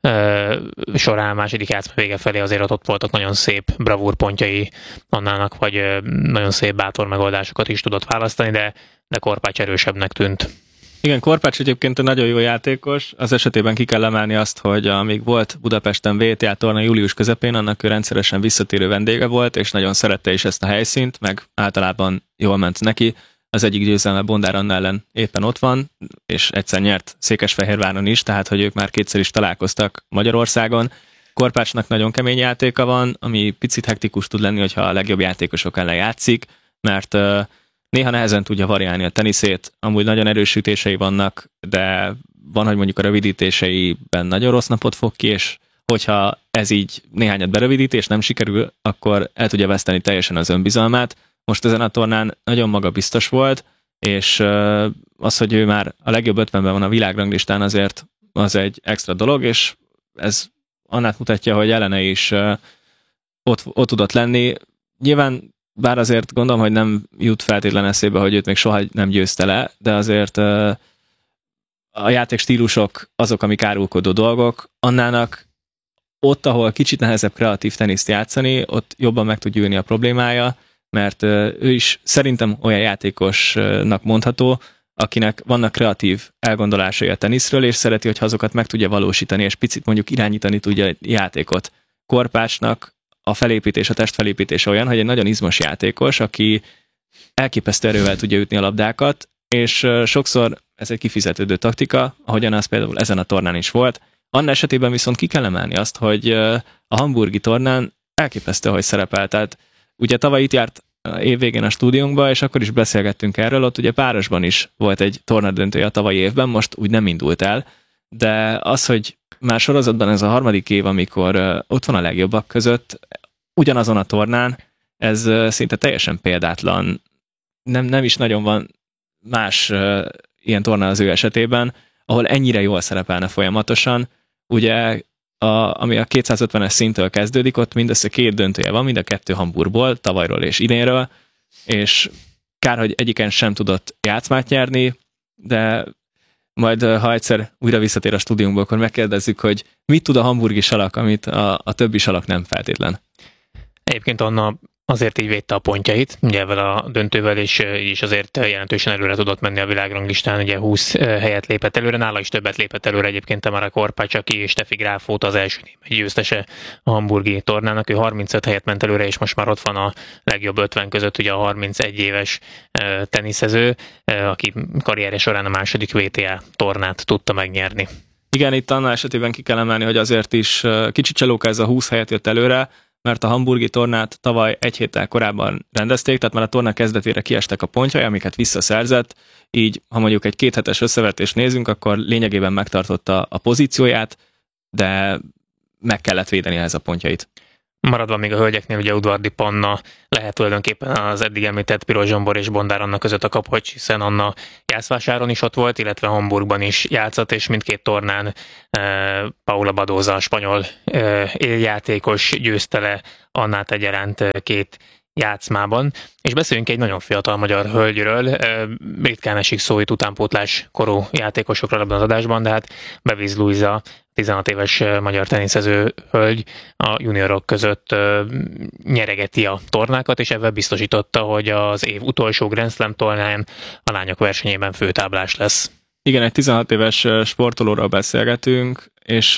során, második játszma vége felé azért ott voltak nagyon szép bravúrpontjai Annának, vagy nagyon szép bátor megoldásokat is tudott választani, de, de Korpács erősebbnek tűnt. Igen, Korpács egyébként egy nagyon jó játékos, az esetében ki kell emelni azt, hogy amíg volt Budapesten vé té á torna július közepén, annak ő rendszeresen visszatérő vendége volt, és nagyon szerette is ezt a helyszínt, meg általában jól ment neki. Az egyik győzelme Bondár Anna ellen éppen ott van, és egyszer nyert Székesfehérváron is, tehát hogy ők már kétszer is találkoztak Magyarországon. Korpácsnak nagyon kemény játéka van, ami picit hektikus tud lenni, hogyha a legjobb játékosok ellen játszik, mert néha nehezen tudja variálni a teniszét, amúgy nagyon erős ütései vannak, de van, hogy mondjuk a rövidítéseiben nagyon rossz napot fog ki, és hogyha ez így néhányat berövidít, és nem sikerül, akkor el tudja veszteni teljesen az önbizalmát. Most ezen a tornán nagyon magabiztos volt, és az, hogy ő már a legjobb ötvenben van a világranglistán, azért az egy extra dolog, és ez annát mutatja, hogy ellene is ott, ott tudott lenni. Nyilván bár azért gondolom, hogy nem jut feltétlen eszébe, hogy őt még soha nem győzte le, de azért a játékstílusok azok, amik árulkodó dolgok. Annának ott, ahol kicsit nehezebb kreatív teniszt játszani, ott jobban meg tud gyűlni a problémája, mert ő is szerintem olyan játékosnak mondható, akinek vannak kreatív elgondolásai a teniszről, és szereti, hogyha azokat meg tudja valósítani, és picit mondjuk irányítani tudja a játékot. Korpácsnak a felépítés, a testfelépítés olyan, hogy egy nagyon izmos játékos, aki elképesztő erővel tudja ütni a labdákat, és sokszor ez egy kifizetődő taktika, ahogyan az például ezen a tornán is volt. Anna esetében viszont ki kell emelni azt, hogy a hamburgi tornán elképesztő, hogy szerepel. Tehát ugye tavaly itt járt évvégén a stúdiónkba, és akkor is beszélgettünk erről, ott ugye párosban is volt egy tornadöntője a tavalyi évben, most úgy nem indult el, de az, hogy már sorozatban ez a harmadik év, amikor uh, ott van a legjobbak között, ugyanazon a tornán, ez uh, szinte teljesen példátlan. Nem, nem is nagyon van más uh, ilyen torna az ő esetében, ahol ennyire jól szerepelne folyamatosan. Ugye a, ami a kétszázötvenes szinttől kezdődik, ott mindössze két döntője van, mind a kettő Hamburgból, tavalyról és idénről, és kár, hogy egyiken sem tudott játszmát nyerni, de majd ha egyszer újra visszatér a stúdiumból, akkor megkérdezzük, hogy mit tud a hamburgi salak, amit a, a többi salak nem feltétlen. Egyébként Anna azért így védte a pontjait, ugye ezzel a döntővel, és így is azért jelentősen előre tudott menni a világranglistán, ugye húsz helyet lépett előre, nála is többet lépett előre egyébként Tamara Korpácsaki és Steffi Graf volt az első német győztese a hamburgi tornának, ő harmincöt helyet ment előre, és most már ott van a legjobb ötven között, ugye a harmincegy éves teniszező, aki karrierje során a második vé té á tornát tudta megnyerni. Igen, itt Anna esetében ki kell emelni, hogy azért is kicsit csalóka ez a húsz helyet jött előre, mert a hamburgi tornát tavaly egy héttel korábban rendezték, tehát már a torna kezdetére kiestek a pontjai, amiket visszaszerzett, így ha mondjuk egy kéthetes összevetést nézünk, akkor lényegében megtartotta a pozícióját, de meg kellett védeni ehhez a pontjait. Maradva még a hölgyeknél, ugye Udvardi Panna lehet tulajdonképpen az eddig említett Piros Zsombor és Bondár Anna között a kapocs, hiszen Anna Jászvásáron is ott volt, illetve Hamburgban is játszott, és mindkét tornán eh, Paula Badoza, a spanyol eh, éljátékos győzte le Annát egyaránt két játszmában. És beszéljünk egy nagyon fiatal magyar hölgyről, eh, ritkán esik szó itt utánpótlás korú játékosokról ebben az adásban, de hát Beviz Luisa, tizenhat éves magyar teniszező hölgy a juniorok között nyeregeti a tornákat, és ebben biztosította, hogy az év utolsó Grand Slam tornáján a lányok versenyében főtáblás lesz. Igen, egy tizenhat éves sportolóról beszélgetünk, és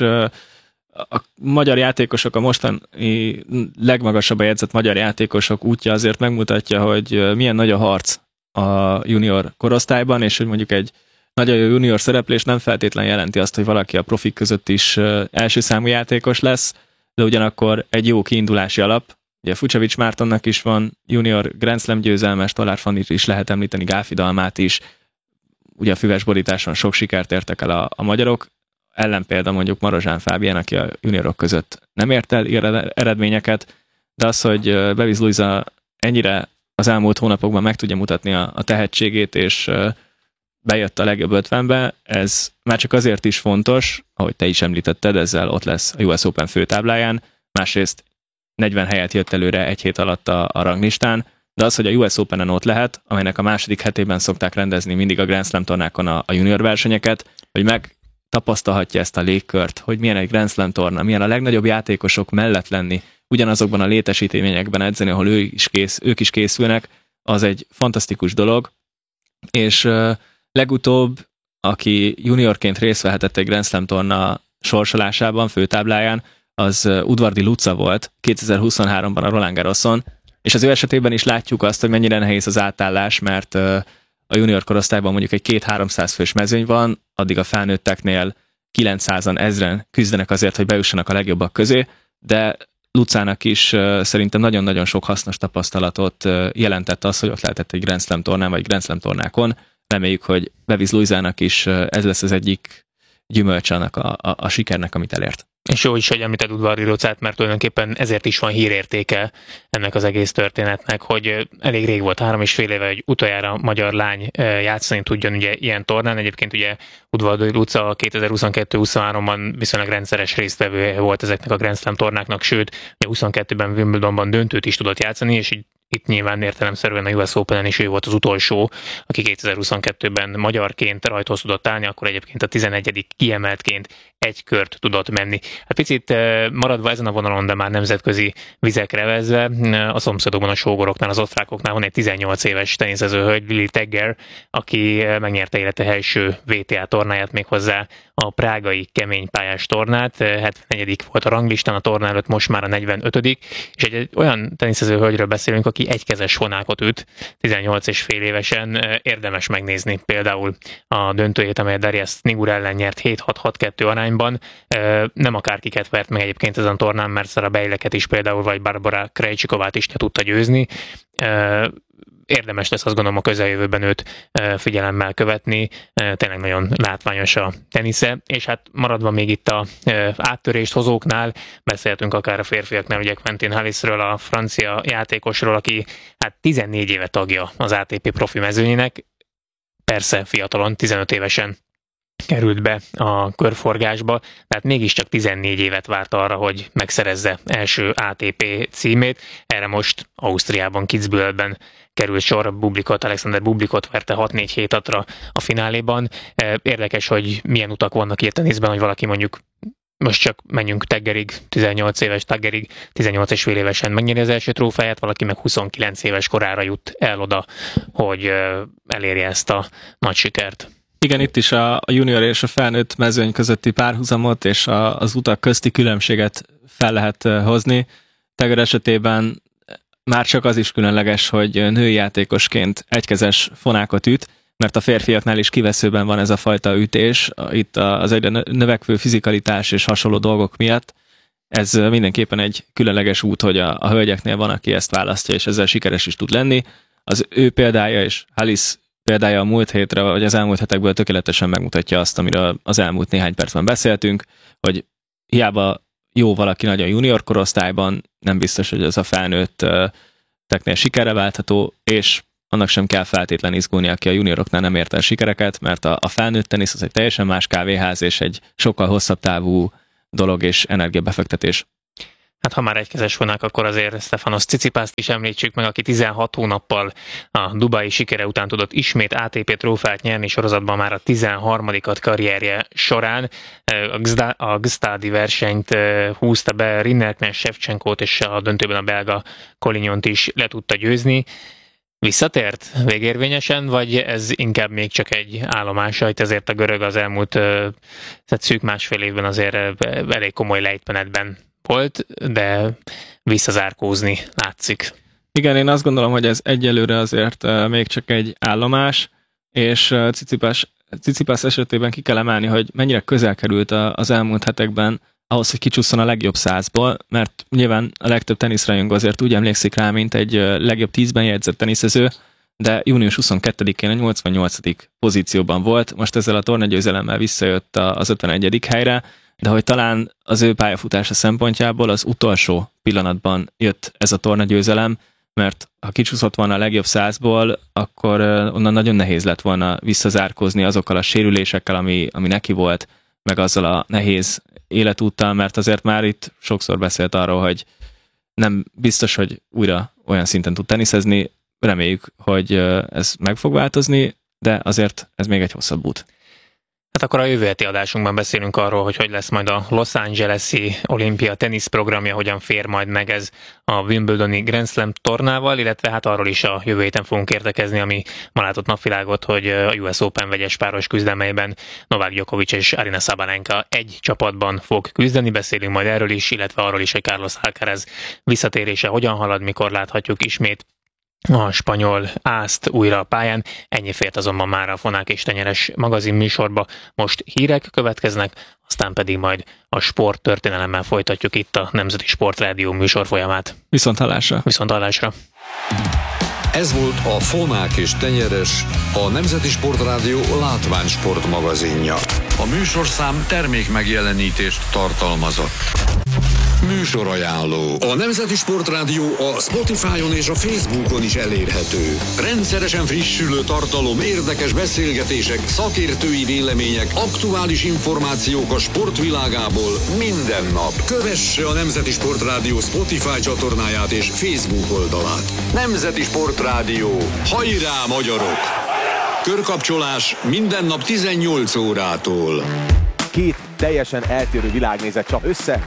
a magyar játékosok, a mostani legmagasabban jegyzett magyar játékosok útja azért megmutatja, hogy milyen nagy a harc a junior korosztályban, és hogy mondjuk egy nagyon jó junior szereplés nem feltétlen jelenti azt, hogy valaki a profik között is első számú játékos lesz, de ugyanakkor egy jó kiindulási alap. Ugye Fucsovics Mártonnak is van junior Grand Slam győzelmes, Tolár Fannit is lehet említeni, Gáfi Dalmát is. Ugye a füves borításon sok sikert értek el a, a magyarok. Ellenpélda mondjuk Marozsán Fábián, aki a juniorok között nem ért el eredményeket, de az, hogy Beviz Luisa ennyire az elmúlt hónapokban meg tudja mutatni a, a tehetségét, és bejött a legjobb ötvenbe, ez már csak azért is fontos, ahogy te is említetted, ezzel ott lesz a U S Open főtábláján, másrészt negyven helyet jött előre egy hét alatt a, a ranglistán, de az, hogy a U S Openen ott lehet, amelynek a második hetében szokták rendezni mindig a Grand Slam tornákon a, a junior versenyeket, hogy megtapasztalhatja ezt a légkört, hogy milyen egy Grand Slam torna, milyen a legnagyobb játékosok mellett lenni, ugyanazokban a létesítményekben edzeni, ahol ő is kész, ők is készülnek, az egy fantasztikus dolog, és legutóbb, aki juniorként részt vehetett egy Grand Slam torna sorsolásában, főtábláján, az Udvardi Luca volt kétezer-huszonháromban a Roland Garroson, és az ő esetében is látjuk azt, hogy mennyire nehéz az átállás, mert a junior korosztályban mondjuk egy két-háromszáz fős mezőny van, addig a felnőtteknél kilencszázan, ezren küzdenek azért, hogy bejussanak a legjobbak közé, de Lucának is szerintem nagyon-nagyon sok hasznos tapasztalatot jelentett az, hogy ott lehetett egy Grand Slam tornán, vagy Grand Slam tornákon. Reméljük, hogy Beviz Luisának is ez lesz az egyik gyümölcse annak a, a, a sikernek, amit elért. És jó is, hogy említed Udvardi Lucát, mert tulajdonképpen ezért is van hírértéke ennek az egész történetnek, hogy elég rég volt, három és fél éve, hogy utoljára magyar lány játszani tudjon ugye ilyen tornán. Egyébként ugye Udvardi Luca kétezer-huszonkettő-huszonháromban viszonylag rendszeres résztvevő volt ezeknek a Grand Slam tornáknak, sőt, ugye huszonkettőben Wimbledonban döntőt is tudott játszani, és így itt nyilván értelemszerűen a U S Openen is ő volt az utolsó, aki kétezer-huszonkettőben magyarként rajthoz tudott állni, akkor egyébként a tizenegyedik kiemeltként egy kört tudott menni. Hát picit maradva ezen a vonalon, de már nemzetközi vizekre vezve, a szomszédokban a sógoroknál, az osztrákoknál van egy tizennyolc éves teniszező hölgy, Lili Tegger, aki megnyerte élete első vé té á tornáját, méghozzá a prágai keménypályás tornát, hetvenegyedik volt a ranglistán a torna előtt, most már a negyvenötödik és egy, egy olyan teniszező hölgyről beszélünk, aki egykezes vonákot üt, tizennyolc és fél évesen, érdemes megnézni például a döntőjét, amelyet Darius Nigur ellen nyert hét-hat-hat-kettő arányban. Nem akárkiket vert meg egyébként ezen a tornán, mert Szara Bejleket is például, vagy Barbara Krejcsikovát is tudta győzni. Érdemes lesz, azt gondolom, a közeljövőben őt figyelemmel követni, tényleg nagyon látványos a tenisze, és hát maradva még itt a áttörést hozóknál, beszéltünk akár a férfiaknál, ugye Quentin Hallisről, a francia játékosról, aki hát tizennégy éve tagja az á té pé profi mezőnyének, persze fiatalon, tizenöt évesen került be a körforgásba, tehát mégiscsak tizennégy évet várt arra, hogy megszerezze első á té pé címét. Erre most Ausztriában, Kitzbühelben került sor, Bublikot, Alexander Bublikot verte hat négy hét hatra a fináléban. Érdekes, hogy milyen utak vannak itt teniszben, hogy valaki mondjuk most csak menjünk Teggerig, tizennyolc éves Teggerig, tizennyolc és fél évesen megnyeri az első trófeáját, valaki meg huszonkilenc éves korára jut el oda, hogy elérje ezt a nagy sikert. Igen, itt is a junior és a felnőtt mezőny közötti párhuzamot és a, az utak közti különbséget fel lehet hozni. Tegger esetében már csak az is különleges, hogy női játékosként egykezes fonákat üt, mert a férfiaknál is kiveszőben van ez a fajta ütés, itt az egyre növekvő fizikalitás és hasonló dolgok miatt. Ez mindenképpen egy különleges út, hogy a, a hölgyeknél van, aki ezt választja, és ezzel sikeres is tud lenni. Az ő példája és Alice példája a múlt hétre, vagy az elmúlt hetekből tökéletesen megmutatja azt, amiről az elmúlt néhány percben beszéltünk, hogy hiába jó valaki nagy a junior korosztályban, nem biztos, hogy ez a felnőtt teknél sikerre váltható, és annak sem kell feltétlenül izgulni, aki a junioroknál nem ért el sikereket, mert a, a felnőtt tenisz az egy teljesen más kávéház, és egy sokkal hosszabb távú dolog és energiabefektetés. Hát ha már egykezes vonák, akkor azért Stefanos Tsitsipast is említsük meg, aki tizenhat hónappal a dubai sikere után tudott ismét á té pé trófeát nyerni, sorozatban már a tizenharmadikat karrierje során. A Gstaadi versenyt húzta be, Rinnerknecht, Shevchenkót és a döntőben a belga Collignont is le tudta győzni. Visszatért végérvényesen, vagy ez inkább még csak egy állomása? Itt azért a görög az elmúlt tehát szűk másfél évben azért elég komoly lejtmenetben volt, de visszazárkózni látszik. Igen, én azt gondolom, hogy ez egyelőre azért még csak egy állomás, és Tsitsipas, Tsitsipas esetében ki kell emelni, hogy mennyire közel került az elmúlt hetekben ahhoz, hogy kicsusszon a legjobb százból, mert nyilván a legtöbb teniszrajongó azért úgy emlékszik rá, mint egy legjobb tízben jegyzett teniszező, de június huszonkettedikén a nyolcvannyolcadik pozícióban volt, most ezzel a tornagyőzelemmel visszajött az ötvenegyedik helyre, de hogy talán az ő pályafutása szempontjából az utolsó pillanatban jött ez a tornagyőzelem, mert ha kicsúszott volna a legjobb százból, akkor onnan nagyon nehéz lett volna visszazárkózni azokkal a sérülésekkel, ami, ami neki volt, meg azzal a nehéz életúttal, mert azért már itt sokszor beszélt arról, hogy nem biztos, hogy újra olyan szinten tud teniszezni. Reméljük, hogy ez meg fog változni, de azért ez még egy hosszabb út. Hát akkor a jövő heti adásunkban beszélünk arról, hogy hogy lesz majd a Los Angeles-i olimpia teniszprogramja, hogyan fér majd meg ez a Wimbledoni Grand Slam tornával, illetve hát arról is a jövő héten fogunk értekezni, ami ma látott napvilágot, hogy a U S Open vegyes páros küzdelmeiben Novák Djokovic és Aryna Sabalenka egy csapatban fog küzdeni. Beszélünk majd erről is, illetve arról is, hogy Carlos Alcaraz visszatérése hogyan halad, mikor láthatjuk ismét a spanyol ászt újra a pályán. Ennyi fért azonban már a Fonák és Tenyeres magazin műsorba. Most hírek következnek, aztán pedig majd a sport történelemmel folytatjuk itt a Nemzeti Sportrádió műsor folyamát. Viszont hallásra! Viszont hallásra! Ez volt a Fonák és Tenyeres, a Nemzeti Sportrádió látványsport magazinja. A műsorszám termék megjelenítést tartalmazott. Műsorajánló. A Nemzeti Sportrádió a Spotify-on és a Facebookon is elérhető. Rendszeresen frissülő tartalom, érdekes beszélgetések, szakértői vélemények, aktuális információk a sportvilágából minden nap. Kövesse a Nemzeti Sportrádió Spotify csatornáját és Facebook oldalát. Nemzeti Sportrádió. Hajrá, magyarok! Körkapcsolás minden nap tizennyolc órától. Két teljesen eltérő világnézet csap össze.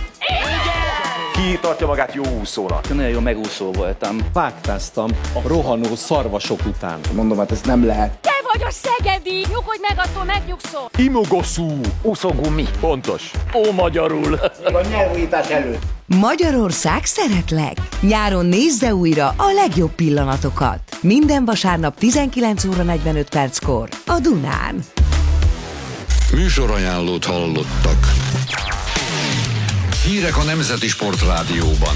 Ki tartja magát jó úszónak? Nagyon jó megúszó voltam. Vágtáztam a rohanó szarvasok után. Mondom, hát ez nem lehet. Te vagy a szegedi! Nyugodj meg, attól megnyugszol! Imogoszú! Úszógumi. Pontos. Ó, magyarul! A nyelvújítás előtt. Magyarország szeretlek! Nyáron nézze újra a legjobb pillanatokat. Minden vasárnap tizenkilenc óra negyvenöt perckor a Dunán. Műsorajánlót hallottak. Hírek a Nemzeti Sportrádióban.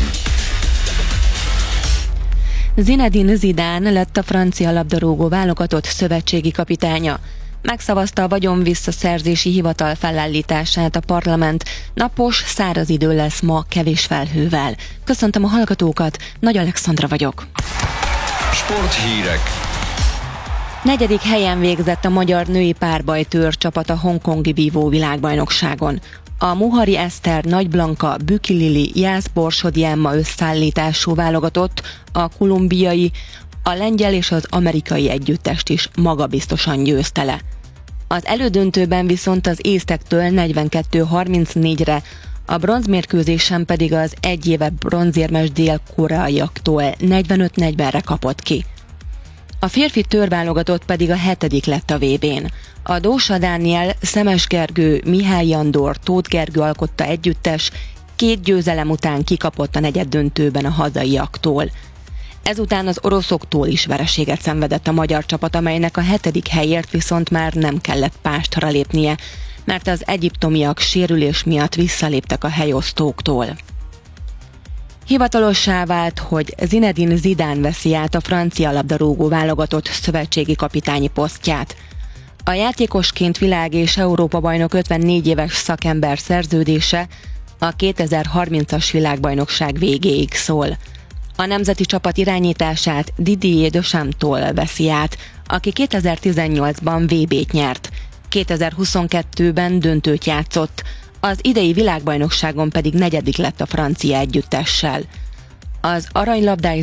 Zinedine Zidane lett a francia labdarúgó válogatott szövetségi kapitánya. Megszavazta a vagyon visszaszerzési hivatal felállítását a parlament. Napos, száraz idő lesz ma kevés felhővel. Köszöntöm a hallgatókat, Nagy Alexandra vagyok. Sporthírek. Negyedik helyen végzett a magyar női párbajtőr csapat a hongkongi vívó világbajnokságon. A Muhari Eszter, Nagy Blanka, Büki Lili, Jász Borsodi Emma összeállítású válogatott, a kolumbiai, a lengyel és az amerikai együttest is magabiztosan győzte le. Az elődöntőben viszont az észtektől negyvenkettő harmincnégyre, a bronzmérkőzésen pedig az egy éve bronzérmes dél-koreaiaktól negyvenöt negyvenre kapott ki. A férfi tőrválogatott pedig a hetedik lett a vé bén. A Dósa Dániel, Szemes Gergő, Mihály Andor, Tóth Gergő alkotta együttes két győzelem után kikapott a negyeddöntőben a hazaiaktól. Ezután az oroszoktól is vereséget szenvedett a magyar csapat, amelynek a hetedik helyért viszont már nem kellett pástra lépnie, mert az egyiptomiak sérülés miatt visszaléptek a helyosztóktól. Hivatalossá vált, hogy Zinedine Zidane veszi át a francia labdarúgó válogatott szövetségi kapitányi posztját. A játékosként világ- és Európa-bajnok ötvennégy éves szakember szerződése a kétezer-harmincas világbajnokság végéig szól. A nemzeti csapat irányítását Didier Deschamps-tól veszi át, aki kétezer-tizennyolcban vé bét nyert, kétezer-huszonkettőben döntőt játszott, az idei világbajnokságon pedig negyedik lett a francia együttessel. Az aranylabdás